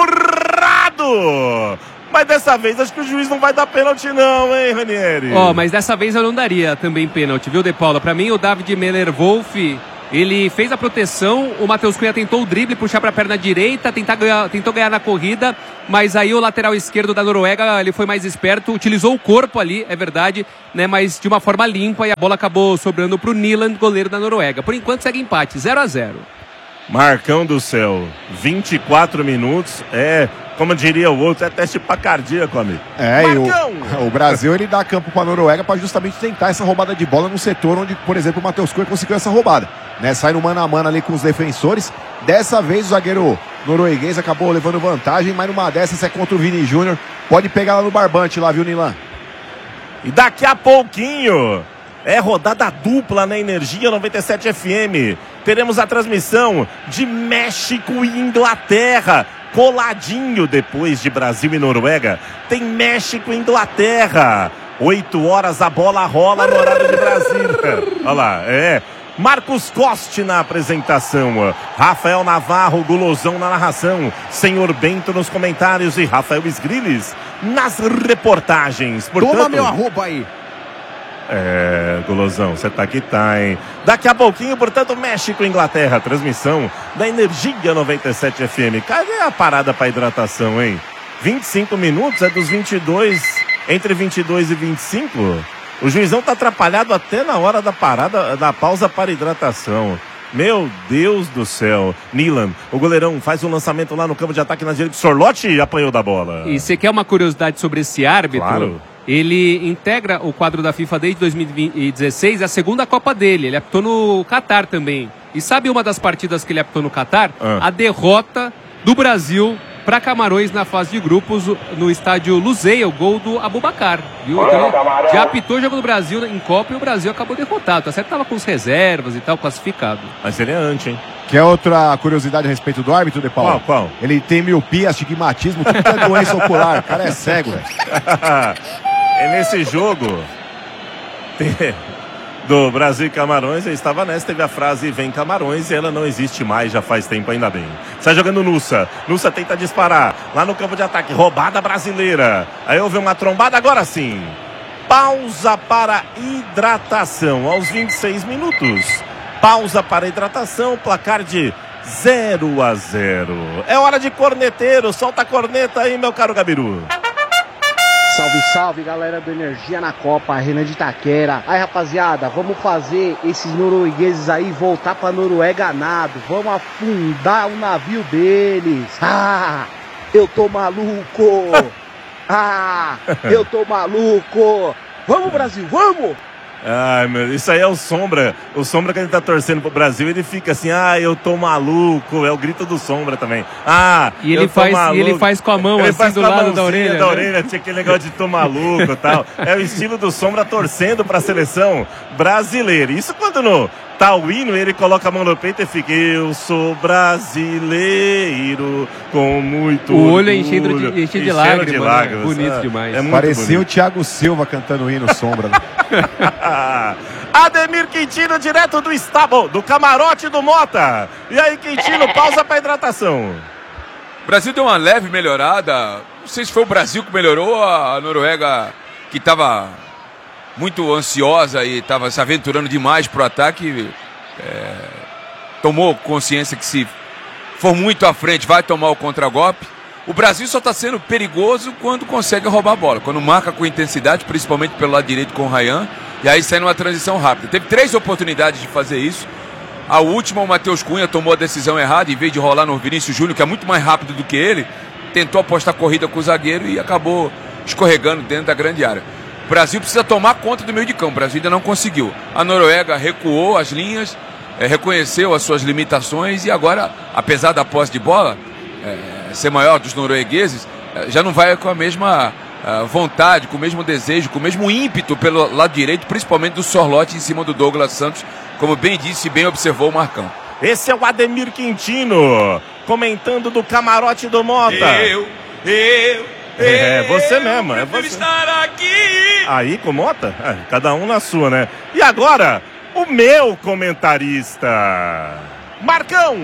empurrado. Mas dessa vez acho que o juiz não vai dar pênalti não, hein, Ranieri? Ó, oh, mas dessa vez eu não daria também pênalti, viu, De Paula? Pra mim, o David Meller-Wolf, ele fez a proteção, o Matheus Cunha tentou o drible, puxar pra perna direita, tentar ganhar, tentou ganhar na corrida, mas aí o lateral esquerdo da Noruega, ele foi mais esperto, utilizou o corpo ali, é verdade, né, mas de uma forma limpa, e a bola acabou sobrando pro Nyland, goleiro da Noruega. Por enquanto segue empate, zero a zero. Marcão do céu, vinte e quatro minutos, é, como diria o outro, é teste pra cardíaco, amigo. É, e o, o Brasil, ele dá campo pra Noruega pra justamente tentar essa roubada de bola no setor onde, por exemplo, o Matheus Cunha conseguiu essa roubada, né, sai no mano a mano ali com os defensores. Dessa vez o zagueiro norueguês acabou levando vantagem, mas numa dessas é contra o Vini Júnior, pode pegar lá no barbante lá, viu, Nilan? E daqui a pouquinho é rodada dupla na Energia noventa e sete F M. Teremos a transmissão de México e Inglaterra. Coladinho depois de Brasil e Noruega. Tem México e Inglaterra. Oito horas a bola rola no horário de Brasília. Olha lá, é. Marcos Coste na apresentação. Rafael Navarro, Gulosão na narração. Senhor Bento nos comentários e Rafael Esgriles nas reportagens. Portanto, toma meu arroba aí. É, Gulosão, você tá que tá, hein? Daqui a pouquinho, portanto, México e Inglaterra, transmissão da Energia noventa e sete F M. Cadê a parada para hidratação, hein? vinte e cinco minutos, é dos vinte e dois, entre vinte e dois e vinte e cinco. O juizão tá atrapalhado até na hora da parada, da pausa para hidratação. Meu Deus do céu. Nyland, o goleirão, faz um lançamento lá no campo de ataque na direita. Sorlotti apanhou da bola. E você quer uma curiosidade sobre esse árbitro? Claro. Ele integra o quadro da FIFA desde dois mil e dezesseis, a segunda Copa dele. Ele apitou no Catar também. E sabe uma das partidas que ele apitou no Catar? Ah. A derrota do Brasil para Camarões na fase de grupos no estádio Luzeia, o gol do Abubakar. Viu? Então, já apitou o jogo do Brasil em Copa e o Brasil acabou derrotado. Tá certo que tava com as reservas e tal, classificado. Mas ele é anti, hein? Quer outra curiosidade a respeito do árbitro, De Paulo? Qual, qual? Ele tem miopia, astigmatismo, tudo é doença ocular. O cara é cego, velho. É nesse jogo do Brasil e Camarões, ele estava nessa, teve a frase vem Camarões e ela não existe mais, já faz tempo, ainda bem. Sai jogando Nussa, Nussa tenta disparar, lá no campo de ataque, roubada brasileira. Aí houve uma trombada, agora sim. Pausa para hidratação, aos vinte e seis minutos. Pausa para hidratação, placar de zero a zero. É hora de corneteiro, solta a corneta aí, meu caro Gabiru. Salve, salve, galera do Energia na Copa, Renan de Itaquera. Aí, rapaziada, vamos fazer esses noruegueses aí voltar pra Noruega nado. Vamos afundar o navio deles. Ah, eu tô maluco. Ah, eu tô maluco. Vamos, Brasil, vamos. Ai, meu, isso aí é o Sombra. O Sombra que a gente tá torcendo pro Brasil, ele fica assim, ah, eu tô maluco. É o grito do Sombra também. Ah, e ele eu tô faz maluco. E ele faz com a mão ele assim faz do com a lado da orelha. da né? orelha, tinha aquele negócio de tô maluco e tal. É o estilo do Sombra torcendo pra seleção brasileira. Isso quando no tá o hino, ele coloca a mão no peito e fica, eu sou brasileiro com muito o olho orgulho. enchendo de, enchendo de Enchendo lágrimas. de Né? lágrimas. Bonito Ah, demais. É muito Parecia bonito. o Thiago Silva cantando o hino Sombra. Né? Ademir Quintino, direto do estábulo, do camarote do Mota. E aí, Quintino, pausa para hidratação. O Brasil deu uma leve melhorada. Não sei se foi o Brasil que melhorou, a Noruega que estava muito ansiosa e estava se aventurando demais pro ataque, é, tomou consciência que se for muito à frente vai tomar o contragolpe. O Brasil só está sendo perigoso quando consegue roubar a bola, quando marca com intensidade, principalmente pelo lado direito com o Ryan, e aí sai numa transição rápida. Teve três oportunidades de fazer isso. A última, o Matheus Cunha tomou a decisão errada, em vez de rolar no Vinícius Júnior, que é muito mais rápido do que ele, tentou apostar corrida com o zagueiro e acabou escorregando dentro da grande área. O Brasil precisa tomar conta do meio de campo, o Brasil ainda não conseguiu. A Noruega recuou as linhas, é, reconheceu as suas limitações e agora, apesar da posse de bola, é, ser maior dos noruegueses, já não vai com a mesma uh, vontade, com o mesmo desejo, com o mesmo ímpeto pelo lado direito, principalmente do Sorloth em cima do Douglas Santos, como bem disse e bem observou o Marcão. Esse é o Ademir Quintino, comentando do camarote do Mota. Eu, eu, É, você mesmo, é você. Estar aqui. Aí, com Mota? É, cada um na sua, né? E agora, o meu comentarista, Marcão.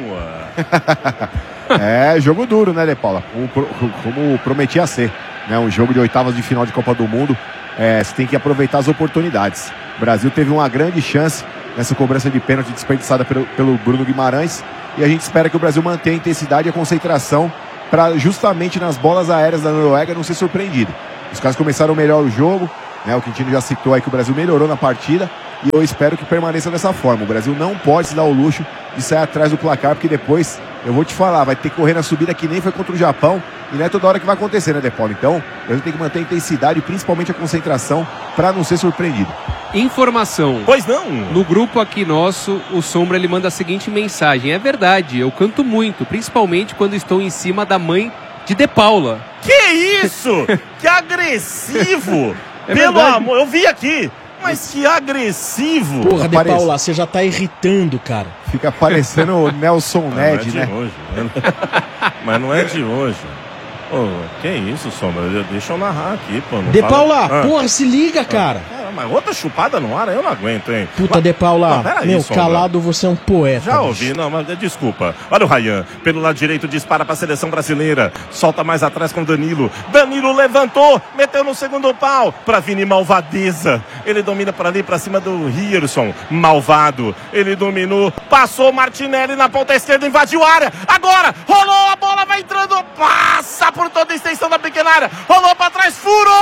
É, jogo duro, né, De Paula? Como, como prometia ser, né? Um jogo de oitavas de final de Copa do Mundo. É, você tem que aproveitar as oportunidades. O Brasil teve uma grande chance nessa cobrança de pênalti desperdiçada pelo, pelo Bruno Guimarães. E a gente espera que o Brasil mantenha a intensidade e a concentração para justamente nas bolas aéreas da Noruega não ser surpreendido. Os caras começaram melhor o jogo, né? O Quintino já citou aí que o Brasil melhorou na partida e eu espero que permaneça dessa forma. O Brasil não pode se dar o luxo de sair atrás do placar, porque depois, eu vou te falar, vai ter que correr na subida que nem foi contra o Japão e não é toda hora que vai acontecer, né, De Paula? Então, o Brasil tem que manter a intensidade e principalmente a concentração para não ser surpreendido. Informação. Pois não. No grupo aqui nosso, o Sombra ele manda a seguinte mensagem. É verdade, eu canto muito, principalmente quando estou em cima da mãe de De Paula. Que isso? Que agressivo! É Pelo verdade. amor, eu vi aqui. Mas que agressivo! Porra, De Parece- Paula, você já tá irritando, cara. Fica parecendo o Nelson Não, Ned, não é né? de hoje. Mas não é de hoje. Ô, que isso, Sombra? Deixa eu narrar aqui, pô. não De fala- Paula, Ah. porra, se liga, cara. Ah, mas outra chupada no ar, eu não aguento, hein? Puta, Mas- De Paula, Não, peraí, meu, Sombra. calado você é um poeta. Já bicho. ouvi, não, mas desculpa. Olha o Ryan, pelo lado direito dispara para a seleção brasileira. Solta mais atrás com o Danilo. Danilo levantou, meteu no segundo pau para Vini Malvadeza. Ele domina por ali para cima do Rierson, malvado. Ele dominou, passou Martinelli na ponta esquerda, invadiu a área. Agora, rolou a bola, vai entrando, passa por toda a extensão da pequena área. Rolou para trás, furou!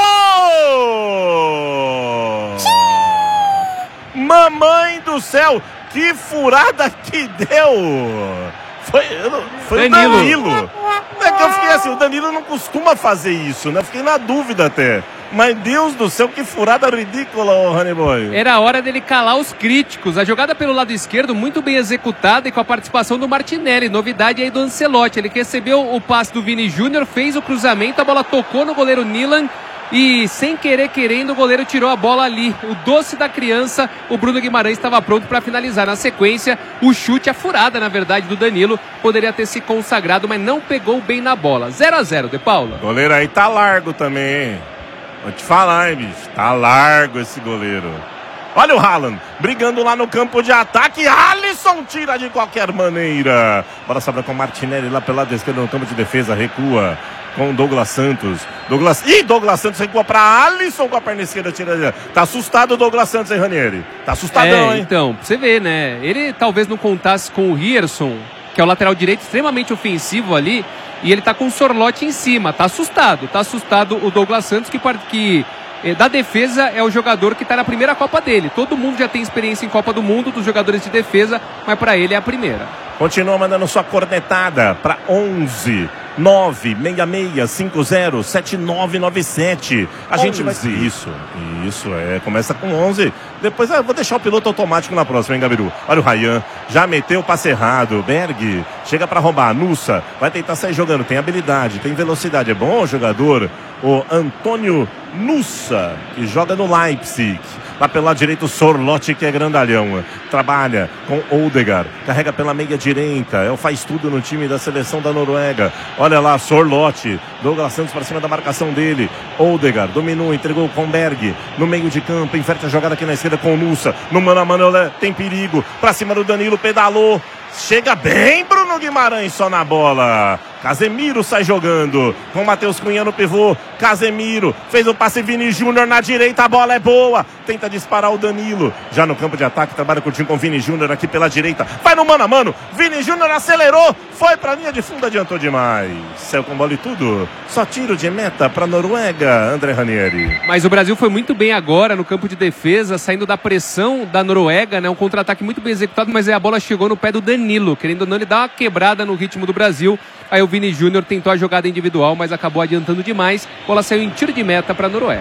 Mamãe do céu, que furada que deu! Foi, eu não- foi Danilo. o Danilo. É que eu fiquei assim, o Danilo não costuma fazer isso, né? Fiquei na dúvida até. Mas Deus do céu, que furada ridícula, ô Honey Boy. Era a hora dele calar os críticos. A jogada pelo lado esquerdo, muito bem executada e com a participação do Martinelli. Novidade aí do Ancelotti. Ele recebeu o passe do Vini Júnior, fez o cruzamento, a bola tocou no goleiro Nilan. E sem querer querendo, o goleiro tirou a bola ali. O doce da criança, o Bruno Guimarães estava pronto para finalizar. Na sequência, o chute, a furada, na verdade, do Danilo, poderia ter se consagrado, mas não pegou bem na bola. zero a zero, De Paula. O goleiro aí tá largo também, hein? Vou te falar, hein, bicho. Tá largo esse goleiro. Olha o Haaland, brigando lá no campo de ataque. Alisson tira de qualquer maneira. Bola sobra com Martinelli lá pelo lado esquerdo no campo de defesa. Recua com Douglas Santos. Douglas... Ih, Douglas Santos recua pra Alisson com a perna esquerda. Tira... Tá assustado o Douglas Santos, hein, Ranieri? Tá assustadão, É, hein? então, pra você ver, né? Ele talvez não contasse com o Rierson, que é o lateral direito extremamente ofensivo ali, e ele tá com o Sorloth em cima. Tá assustado. Tá assustado o Douglas Santos, que... que eh, da defesa é o jogador que tá na primeira Copa dele. Todo mundo já tem experiência em Copa do Mundo dos jogadores de defesa, mas pra ele é a primeira. Continua mandando sua cornetada para onze nove seis seis cinco zero sete nove nove sete. A gente vai... Isso, isso, é. Começa com onze. Depois eu vou deixar o piloto automático na próxima, hein, Gabiru? Olha o Ryan, já meteu o passe errado. Berg, chega para roubar. Nussa, vai tentar sair jogando. Tem habilidade, tem velocidade. É bom o jogador. O Antônio Nussa, que joga no Leipzig. Lá pelo lado direito, o Sorloth, que é grandalhão. Trabalha com Odegaard. Carrega pela meia direita. É o faz tudo no time da seleção da Noruega. Olha lá, Sorloth. Douglas Santos para cima da marcação dele. Odegaard dominou, entregou com Berg. No meio de campo, inverte a jogada aqui na esquerda com o Nussa. No mano a mano, tem perigo. Para cima do Danilo, pedalou. Chega bem Bruno Guimarães só na bola. Casemiro sai jogando com Matheus Cunha no pivô. Casemiro fez o passe, Vini Júnior na direita, a bola é boa. Tenta disparar o Danilo. Já no campo de ataque, trabalha curtinho com o Vini Júnior aqui pela direita. Vai no mano a mano. Vini Júnior acelerou. Foi pra linha de fundo, adiantou demais. Céu com bola e tudo. Só tiro de meta pra Noruega, André Ranieri. Mas o Brasil foi muito bem agora no campo de defesa, saindo da pressão da Noruega, né? Um contra-ataque muito bem executado, mas aí a bola chegou no pé do Danilo, querendo ou não, ele dá uma quebrada no ritmo do Brasil. Aí o Vini Júnior tentou a jogada individual, mas acabou adiantando demais. A bola saiu em tiro de meta para a Noruega.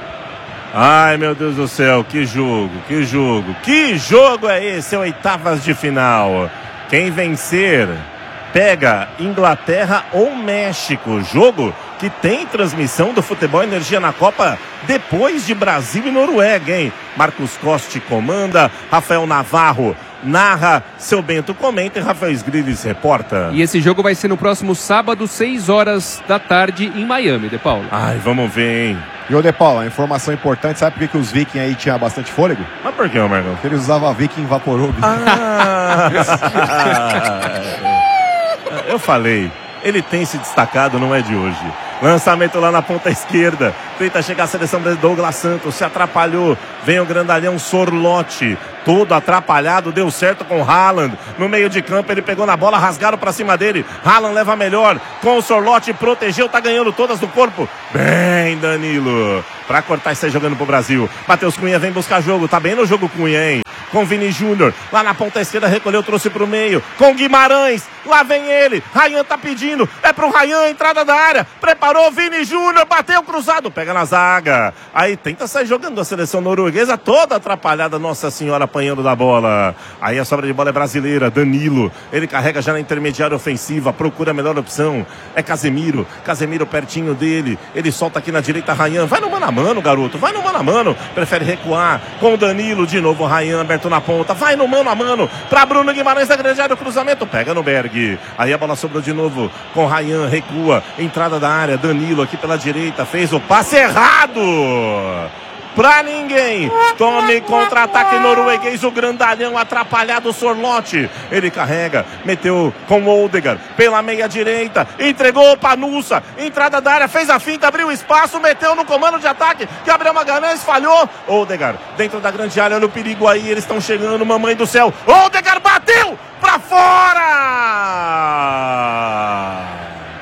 Ai, meu Deus do céu, que jogo, que jogo. Que jogo é esse, oitavas de final. Quem vencer pega Inglaterra ou México. Jogo que tem transmissão do Futebol Energia na Copa depois de Brasil e Noruega, hein? Marcos Costa comanda, Rafael Navarro narra, seu Bento comenta e Rafael Sgrilles reporta. E esse jogo vai ser no próximo sábado, seis horas da tarde, em Miami, De Paulo. Ai, vamos ver, hein? E o De Paulo, a informação importante, sabe por que, que os Vikings aí tinham bastante fôlego? Mas por que, Marcão? Porque eles usavam Viking Vaporub. Ah, eu falei, ele tem se destacado, não é de hoje. Lançamento lá na ponta esquerda. Tenta chegar a seleção brasileira. Douglas Santos se atrapalhou. Vem o grandalhão Sorlotti. Todo atrapalhado. Deu certo com o Haaland. No meio de campo ele pegou na bola. Rasgaram pra cima dele. Haaland leva melhor. Com o Sorlotti. Protegeu. Tá ganhando todas do corpo. Bem, Danilo. Pra cortar e sair jogando pro Brasil. Matheus Cunha vem buscar jogo. Tá bem no jogo, Cunha, hein? Com Vini Júnior. Lá na ponta esquerda recolheu. Trouxe pro meio. Com Guimarães. Lá vem ele. Ryan tá pedindo. É pro Ryan. Entrada da área. Preparou. Vini Júnior, bateu cruzado, pega na zaga. Aí tenta sair jogando a seleção norueguesa toda atrapalhada, Nossa Senhora, apanhando da bola. Aí a sobra de bola é brasileira, Danilo. Ele carrega já na intermediária ofensiva, procura a melhor opção. É Casemiro, Casemiro pertinho dele. Ele solta aqui na direita, Ryan. Vai no mano a mano, garoto, vai no mano a mano. Prefere recuar com o Danilo, de novo Ryan aberto na ponta. Vai no mano a mano pra Bruno Guimarães da grande área, o cruzamento, pega no Berg. Aí a bola sobrou de novo com Ryan, recua, entrada da área. Danilo aqui pela direita, fez o passe errado pra ninguém. Tome contra-ataque norueguês, o grandalhão atrapalhado, Sorlotti. Ele carrega, meteu com o Odegaard pela meia direita, entregou pra Nussa, entrada da área, fez a finta, abriu espaço, meteu no comando de ataque, Gabriel Magalhães falhou. Odegaard dentro da grande área, olha o perigo aí, eles estão chegando, mamãe do céu. Odegaard bateu pra fora.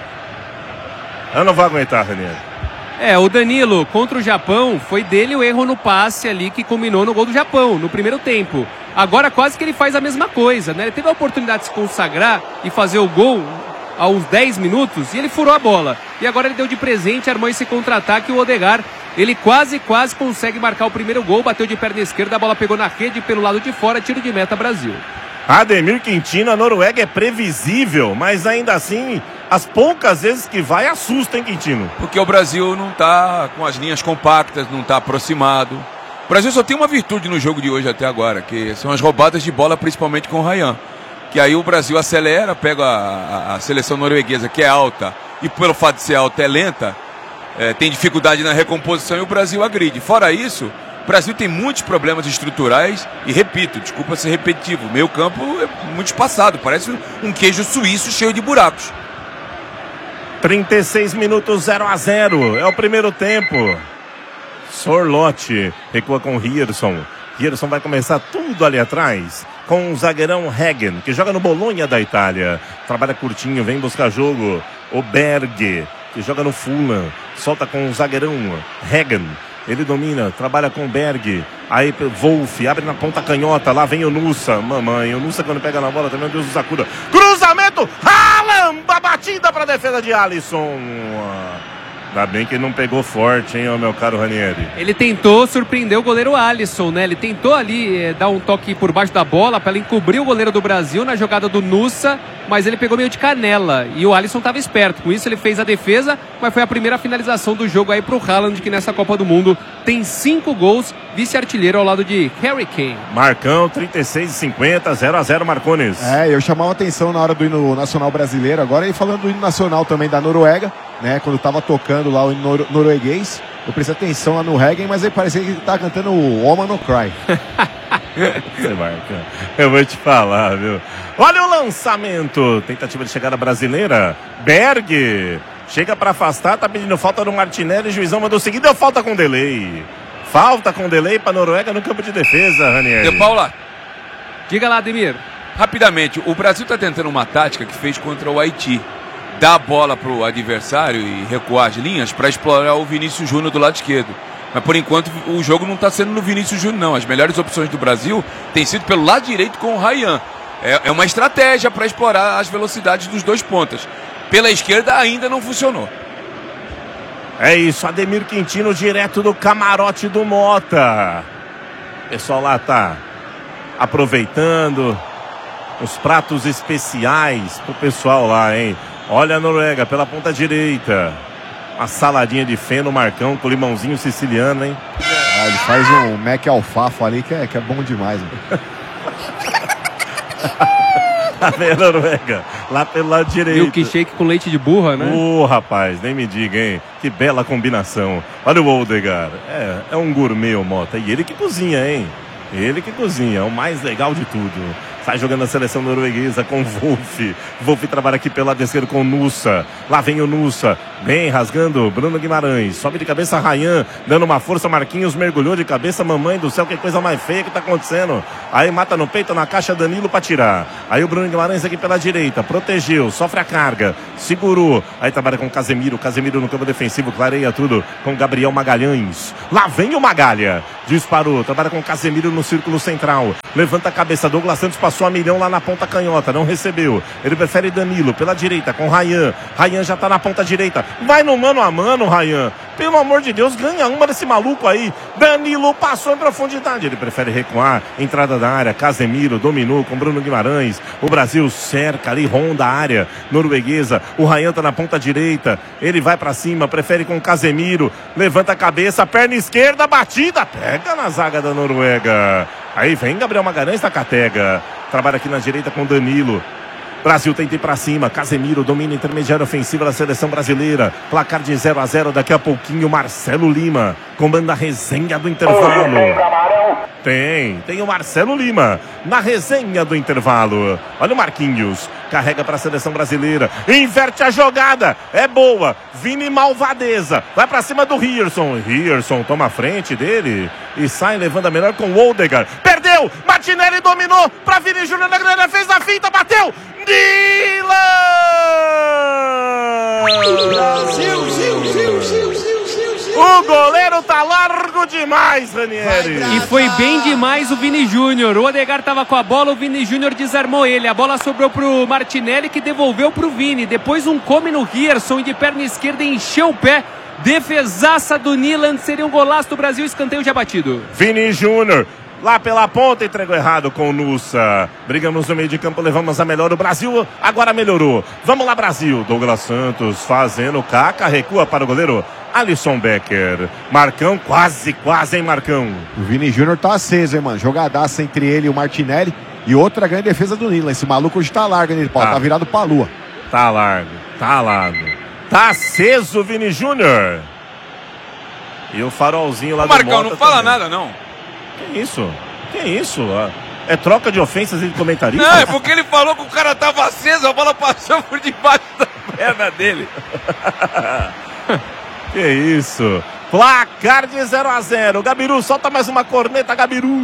Eu não vou aguentar, Ranieri. É, o Danilo contra o Japão, foi dele o erro no passe ali que culminou no gol do Japão, no primeiro tempo. Agora quase que ele faz a mesma coisa, né? Ele teve a oportunidade de se consagrar e fazer o gol aos dez minutos e ele furou a bola. E agora ele deu de presente, armou esse contra-ataque, o Odegaard, ele quase, quase consegue marcar o primeiro gol, bateu de perna esquerda, a bola pegou na rede pelo lado de fora, tiro de meta Brasil. Ademir Quintino, a Noruega é previsível, mas ainda assim, as poucas vezes que vai, assusta, hein, Quintino? Porque o Brasil não está com as linhas compactas, não está aproximado. O Brasil só tem uma virtude no jogo de hoje até agora, que são as roubadas de bola, principalmente com o Ryan. Que aí o Brasil acelera, pega a, a, a seleção norueguesa, que é alta, e pelo fato de ser alta é lenta, é, tem dificuldade na recomposição e o Brasil agride. Fora isso, o Brasil tem muitos problemas estruturais e, repito, desculpa ser repetitivo, o meio campo é muito espaçado, parece um queijo suíço cheio de buracos. trinta e seis minutos, zero a zero, é o primeiro tempo. Sorlotti recua com Rierson. Rierson vai começar tudo ali atrás com o zagueirão Hagen, que joga no Bolonha da Itália. Trabalha curtinho, vem buscar jogo. O Berg, que joga no Fulham, solta com o zagueirão Hagen. Ele domina, trabalha com o Berg. Aí Wolf, abre na ponta canhota. Lá vem o Nussa. Mamãe, o Nussa quando pega na bola também, Deus do sacuda. Cruzamento! Haaland! A batida para a defesa de Alisson. Ainda bem que ele não pegou forte, hein, meu caro Ranieri. Ele tentou surpreender o goleiro Alisson, né? Ele tentou ali é, dar um toque por baixo da bola para ele encobrir o goleiro do Brasil na jogada do Nussa, mas ele pegou meio de canela e o Alisson estava esperto. Com isso ele fez a defesa, mas foi a primeira finalização do jogo aí pro Haaland, que nessa Copa do Mundo tem cinco gols, vice-artilheiro ao lado de Harry Kane. Marcão, trinta e seis e cinquenta, zero a zero, Marcones. É, eu chamava atenção na hora do hino nacional brasileiro agora, e falando do hino nacional também da Noruega, né, quando tava tocando lá o hino nor- norueguês, eu prestei atenção lá no Hagen, mas aí parecia que ele tava cantando o Woman No Cry. Você marca. Eu vou te falar, viu? Olha o lançamento. Tentativa de chegada brasileira. Berg. Chega pra afastar, tá pedindo falta do Martinelli. Juizão mandou seguir, deu falta com delay. Falta com delay pra Noruega no campo de defesa, Ranieri. De Paula. Diga lá, Ademir. Rapidamente, o Brasil tá tentando uma tática que fez contra o Haiti. Dar a bola pro adversário e recuar as linhas para explorar o Vinícius Júnior do lado esquerdo. Mas por enquanto o jogo não está sendo no Vinícius Júnior, não. As melhores opções do Brasil têm sido pelo lado direito com o Ryan. É, é uma estratégia para explorar as velocidades dos dois pontas. Pela esquerda ainda não funcionou. É isso, Ademir Quintino direto do camarote do Mota. O pessoal lá tá aproveitando. os pratos especiais pro pessoal lá, hein? Olha a Noruega pela ponta direita. Uma saladinha de feno, Marcão, com limãozinho siciliano, hein? Ah, ele faz um Mac alfafa ali que é, que é bom demais, mano. Tá vendo, Noruega? Lá pelo lado direito. Milkshake com leite de burra, né? Ô, oh, rapaz, nem me diga, hein? Que bela combinação. Olha o Odegaard. É, é um gourmet, o Mota. E ele que cozinha, hein? Ele que cozinha, é o mais legal de tudo. Sai jogando a seleção norueguesa com Wolf. Wolf trabalha aqui pelo lado esquerdo com o Nusa. Lá vem o Nusa. Bem rasgando Bruno Guimarães. Sobe de cabeça Ryan. Dando uma força. Marquinhos mergulhou de cabeça. Mamãe do céu, que coisa mais feia que tá acontecendo. Aí mata no peito, na caixa Danilo pra tirar. Aí o Bruno Guimarães aqui pela direita. Protegeu. Sofre a carga. Segurou. Aí trabalha com o Casemiro. Casemiro no campo defensivo. Clareia tudo com Gabriel Magalhães. Lá vem o Magalha. Disparou. Trabalha com o Casemiro no círculo central. Levanta a cabeça. Douglas Santos passou a milhão lá na ponta canhota, não recebeu. Ele prefere Danilo pela direita com Ryan. Ryan já tá na ponta direita. Vai no mano a mano, Ryan. Pelo amor de Deus, ganha uma desse maluco aí. Danilo passou em profundidade. Ele prefere recuar. Entrada da área. Casemiro dominou com Bruno Guimarães. O Brasil cerca ali, ronda a área norueguesa. O Ryan tá na ponta direita. Ele vai pra cima, prefere com Casemiro. Levanta a cabeça, perna esquerda, batida. Pega na zaga da Noruega. Aí vem Gabriel Magalhães da Catega. Trabalha aqui na direita com Danilo. Brasil tenta ir pra cima. Casemiro domina intermediária ofensiva da seleção brasileira. Placar de zero a zero. Daqui a pouquinho Marcelo Lima comanda a resenha do intervalo. Tem, tem o Marcelo Lima na resenha do intervalo. Olha o Marquinhos, carrega para a seleção brasileira, inverte a jogada, é boa. Vini Malvadeza, vai para cima do Rierson. Rierson toma a frente dele e sai levando a melhor com o Odegaard. Perdeu, Martinelli dominou para Vini Júnior na grande, fez a finta, bateu. Dylan! Brasil, Zil, Zil, Zil, Zil. O goleiro tá largo demais, Ranieri. E foi bem demais o Vini Júnior. O Odegaard tava com a bola, o Vini Júnior desarmou ele. A bola sobrou pro Martinelli, que devolveu pro Vini. Depois um come no Rierson e de perna esquerda encheu o pé. Defesaça do Nyland, seria um golaço do Brasil, escanteio já batido. Vini Júnior. Lá pela ponta, entregou errado com o Nusa. Brigamos no meio de campo, levamos a melhor. O Brasil agora melhorou. Vamos lá, Brasil. Douglas Santos fazendo caca, recua para o goleiro Alisson Becker. Marcão, quase, quase, hein, Marcão? O Vini Júnior tá aceso, hein, mano. Jogadaça entre ele e o Martinelli. E outra grande defesa do Nila. Esse maluco hoje tá largo, hein, Paulo? Tá. tá virado pra lua. Tá largo, tá largo. Tá aceso o Vini Júnior. E o farolzinho lá Ô, do Marcão, Mota não fala também. nada, não. Que isso? Que isso? É troca de ofensas entre comentaristas? Não, é porque ele falou que o cara tava aceso, a bola passou por debaixo da perna dele. Que isso? Placar de zero a zero. Gabiru, solta mais uma corneta, Gabiru.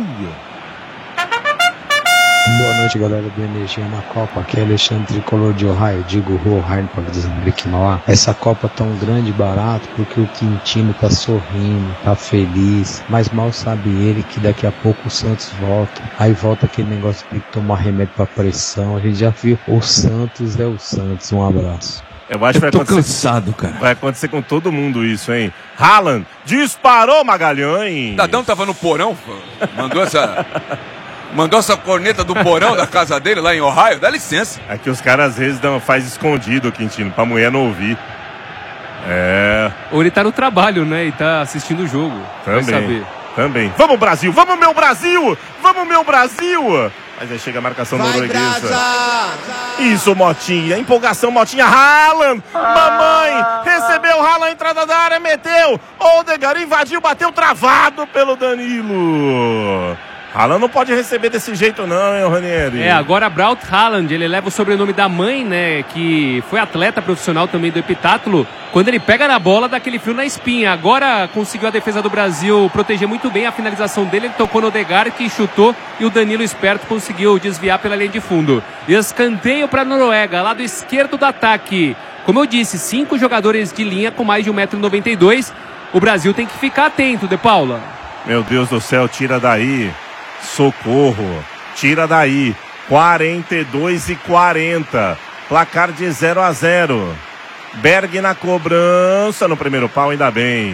Boa noite, galera do Energia na Copa. Aqui é Alexandre Tricolor de Ohio. Digo Ohio para dizer que não há. Essa Copa tão grande e barato porque o Quintino tá sorrindo, tá feliz. Mas mal sabe ele que daqui a pouco o Santos volta. Aí volta aquele negócio de ter que tomar remédio pra pressão. A gente já viu. O Santos é o Santos. Um abraço. Eu acho que vai tô acontecer, cansado, cara. Vai acontecer com todo mundo isso, hein? Haaland disparou, Magalhães. Dadão tava no porão, mandou essa... Mandou essa corneta do porão da casa dele lá em Ohio, dá licença. É que os caras às vezes dão, faz escondido, Quintino, pra mulher não ouvir. É. Ou ele tá no trabalho, né? E tá assistindo o jogo. Também. Vai saber. Também. Vamos, Brasil! Vamos, meu Brasil! Vamos, meu Brasil! Mas aí chega a marcação norueguesa. Isso, Motinha. Empolgação, Motinha. Haaland! Mamãe! Recebeu Haaland, entrada da área, meteu! Odegaard invadiu, bateu travado pelo Danilo. Haaland não pode receber desse jeito não, hein, Ranieri? É, agora Braut Haaland, ele leva o sobrenome da mãe, né, que foi atleta profissional também do Epitátulo. Quando ele pega na bola, dá aquele frio na espinha. Agora conseguiu a defesa do Brasil proteger muito bem a finalização dele. Ele tocou no Odegaard, que chutou, e o Danilo esperto conseguiu desviar pela linha de fundo. Escanteio para a Noruega, lado esquerdo do ataque. Como eu disse, cinco jogadores de linha com mais de um metro e noventa e dois. O Brasil tem que ficar atento, De Paula. Meu Deus do céu, tira daí. Socorro, tira daí. Quarenta e dois e quarenta. Placar de zero a zero. Berg na cobrança no primeiro pau, ainda bem.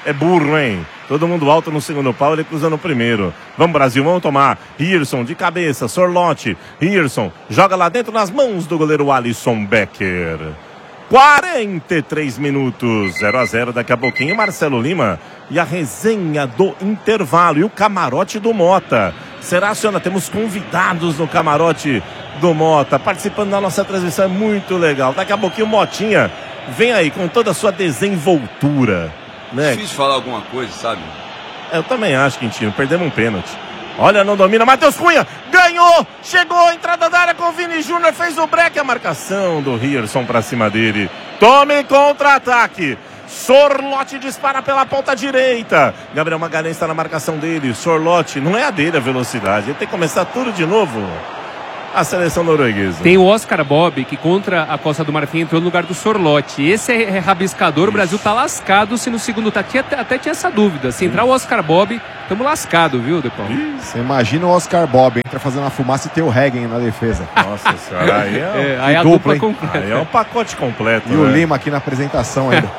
é burro, hein? Todo mundo alto no segundo pau, ele cruza no primeiro. Vamos, Brasil, vamos tomar. Hirson de cabeça, Sorlote. Hirson joga lá dentro nas mãos do goleiro Alisson Becker. quarenta e três minutos, zero a zero. Daqui a pouquinho, Marcelo Lima e a resenha do intervalo. E o camarote do Mota. Será, senhora? Temos convidados no camarote do Mota, participando da nossa transmissão. É muito legal. Daqui a pouquinho, o Motinha vem aí com toda a sua desenvoltura. Né? Difícil falar alguma coisa, sabe? Eu também acho, Quintino. Perdemos um pênalti. Olha, não domina. Matheus Cunha ganhou. Chegou. Entrada da área com o Vini Júnior. Fez o break. A marcação do Hirson pra cima dele. Tome contra-ataque. Sorlote dispara pela ponta direita. Gabriel Magalhães está na marcação dele. Sorlote, não é a dele a velocidade. Ele tem que começar tudo de novo. A seleção norueguesa. Tem o Oscar Bob, que contra a Costa do Marfim entrou no lugar do Sorlote. Esse é rabiscador, o Brasil tá lascado se no segundo tá. Tinha, até tinha essa dúvida. Se entrar o Oscar Bob, estamos lascados, viu, Depão? Você imagina o Oscar Bob, entra fazendo a fumaça e ter o Hagen na defesa. Nossa senhora, aí é, é, aí a dupla, dupla completa. Aí é um pacote completo. E né? o Lima aqui na apresentação ainda.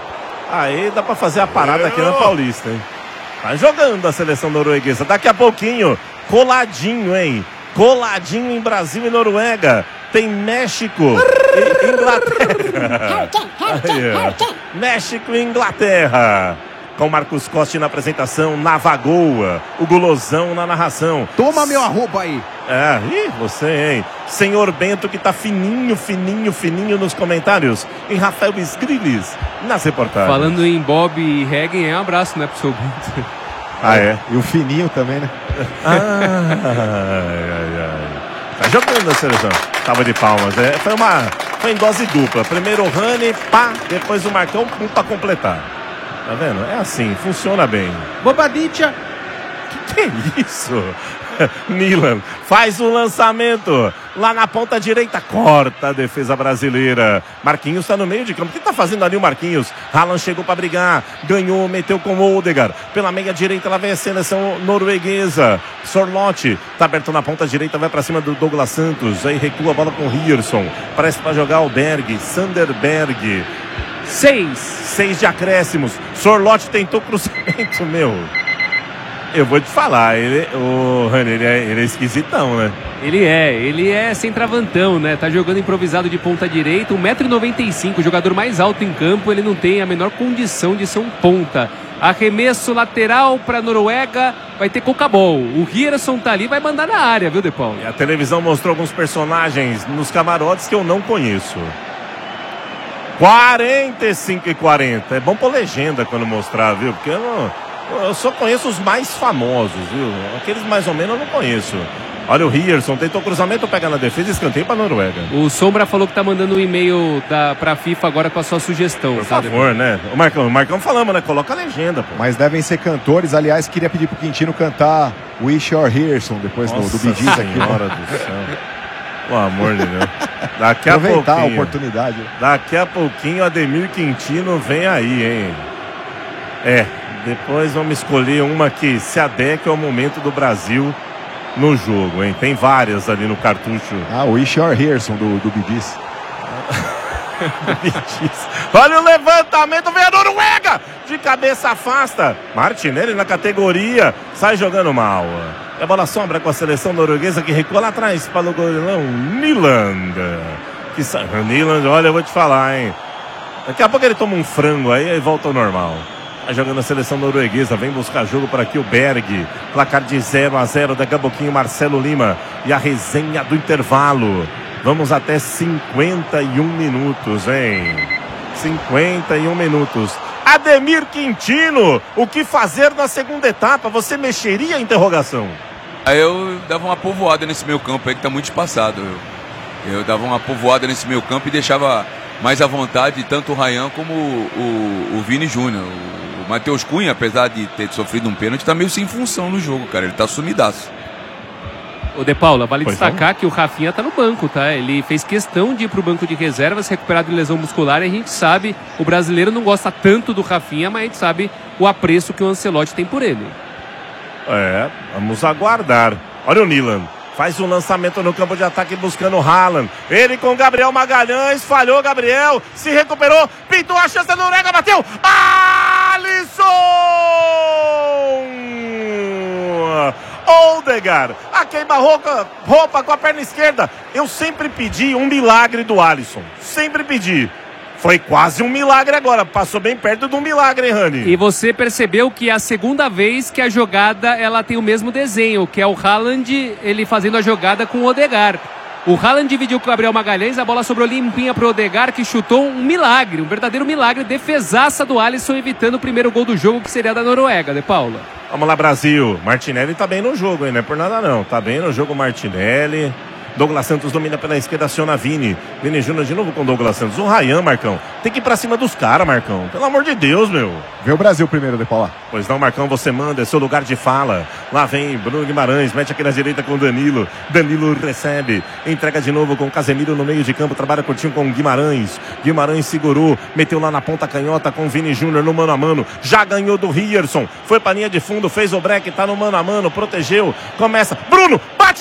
Aí dá pra fazer a parada aqui na Paulista, hein? Tá jogando a seleção norueguesa. Daqui a pouquinho, coladinho, hein? Coladinho em Brasil e Noruega. Tem México e Inglaterra. Aí, México e Inglaterra. Com Marcos Costa na apresentação, Navagoa, o Gulosão na narração. Toma meu arroba aí. É, ih, você, hein? Senhor Bento, que tá fininho, fininho, fininho nos comentários. E Rafael Esgriles nas reportagens. Falando em Bob e Hagen, é um abraço, né, pro seu Bento. Ah, é? E o fininho também, né? Ah, ai, ai, ai. Tá jogando a seleção. Tava de palmas. É, foi uma. Foi em dose dupla. Primeiro o Rani, pá, depois o Marcão, um pra completar. Tá vendo? É assim, funciona bem. Bobadicha. Que que é isso? Milan faz o lançamento lá na ponta direita, corta a defesa brasileira. Marquinhos tá no meio de campo. O que tá fazendo ali o Marquinhos? Haaland chegou pra brigar, ganhou, meteu com o Odegaard. Pela meia direita, lá vem a seleção norueguesa. Sorlote tá aberto na ponta direita, vai pra cima do Douglas Santos. Aí recua a bola com o Hirson. Parece pra jogar o Berg, Sanderberg. Seis. Seis de acréscimos. Sorlote tentou cruzamento, meu. Eu vou te falar, ele, o Rani, ele é, ele é esquisitão, né? Ele é, ele é centroavantão, né? Tá jogando improvisado de ponta direita, um metro e noventa e cinco, o jogador mais alto em campo, ele não tem a menor condição de ser um ponta. Arremesso lateral pra Noruega, vai ter Cocabol. O Hirson tá ali, vai mandar na área, viu, De Paulo? E a televisão mostrou alguns personagens nos camarotes que eu não conheço. quarenta e cinco e quarenta. É bom pôr legenda quando mostrar, viu? Porque eu não... Eu só conheço os mais famosos, viu? Aqueles mais ou menos eu não conheço. Olha o Hirson, tentou cruzamento, pega na defesa e escanteio pra Noruega. O Sombra falou que tá mandando um e-mail da, pra FIFA agora com a sua sugestão. Por tá, favor, né? O Marcão, o Marcão falamos, né? Coloca a legenda, pô. Mas devem ser cantores. Aliás, queria pedir pro Quintino cantar Wish Your Hirson depois do, do Bee Gees aqui. Senhora do céu. Pelo amor de Deus. Daqui a Aproveitar pouquinho. a oportunidade. Daqui a pouquinho, Ademir Quintino vem aí, hein? É. Depois vamos escolher uma que se adeque ao momento do Brasil no jogo, hein? Tem várias ali no cartucho. Ah, o Wish Your Hirson do, do Bee Gees. Olha o levantamento, vem a Noruega! De cabeça afasta. Martinelli na categoria, sai jogando mal. E a bola sombra com a seleção norueguesa que recua lá atrás para o goleirão Nyland. Que sa... Nyland, olha, eu vou te falar, hein? Daqui a pouco ele toma um frango aí e volta ao normal. Tá jogando a seleção norueguesa, vem buscar jogo por aqui o Berg, placar de zero a zero, daqui a pouquinho Marcelo Lima e a resenha do intervalo. Vamos até cinquenta e um minutos, hein? cinquenta e um minutos. Ademir Quintino, o que fazer na segunda etapa? Você mexeria? Interrogação. Aí eu dava uma povoada nesse meio campo aí que tá muito espaçado. Eu, eu dava uma povoada nesse meio campo e deixava mais à vontade tanto o Ryan como o, o, o Vini Júnior. O Matheus Cunha, apesar de ter sofrido um pênalti, tá meio sem função no jogo, cara. Ele tá sumidaço. Ô De Paula, vale Pois destacar não? que o Rafinha tá no banco, tá? Ele fez questão de ir pro banco de reservas, recuperado de lesão muscular, e a gente sabe, o brasileiro não gosta tanto do Rafinha, mas a gente sabe o apreço que o Ancelotti tem por ele. É, vamos aguardar. Olha o Nyland. Faz um lançamento no campo de ataque buscando o Haaland. Ele com Gabriel Magalhães. Falhou Gabriel. Se recuperou. Pintou a chance da Noruega. Bateu. Alisson! Odegaard, a queima-roupa roupa com a perna esquerda. Eu sempre pedi um milagre do Alisson. Sempre pedi. Foi quase um milagre agora. Passou bem perto de um milagre, hein, Rani? E você percebeu que é a segunda vez que a jogada ela tem o mesmo desenho, que é o Haaland, ele fazendo a jogada com o Odegaard. O Haaland dividiu com o Gabriel Magalhães, a bola sobrou limpinha pro Odegaard, que chutou um milagre, um verdadeiro milagre, defesaça do Alisson, evitando o primeiro gol do jogo, que seria da Noruega, De Paula. Vamos lá, Brasil. Martinelli tá bem no jogo, hein? Não é por nada não. Tá bem no jogo, Martinelli. Douglas Santos domina pela esquerda, aciona Vini. Vini Júnior de novo com Douglas Santos. O Ryan, Marcão. Tem que ir pra cima dos caras, Marcão. Pelo amor de Deus, meu. Vê o Brasil primeiro, De Paula. Pois não, Marcão, você manda, é seu lugar de fala. Lá vem Bruno Guimarães, mete aqui na direita com o Danilo. Danilo recebe, entrega de novo com o Casemiro no meio de campo, trabalha curtinho com o Guimarães. Guimarães segurou, meteu lá na ponta canhota com o Vini Júnior no mano a mano. Já ganhou do Rierson, foi pra linha de fundo, fez o break, tá no mano a mano, protegeu. Começa, Bruno,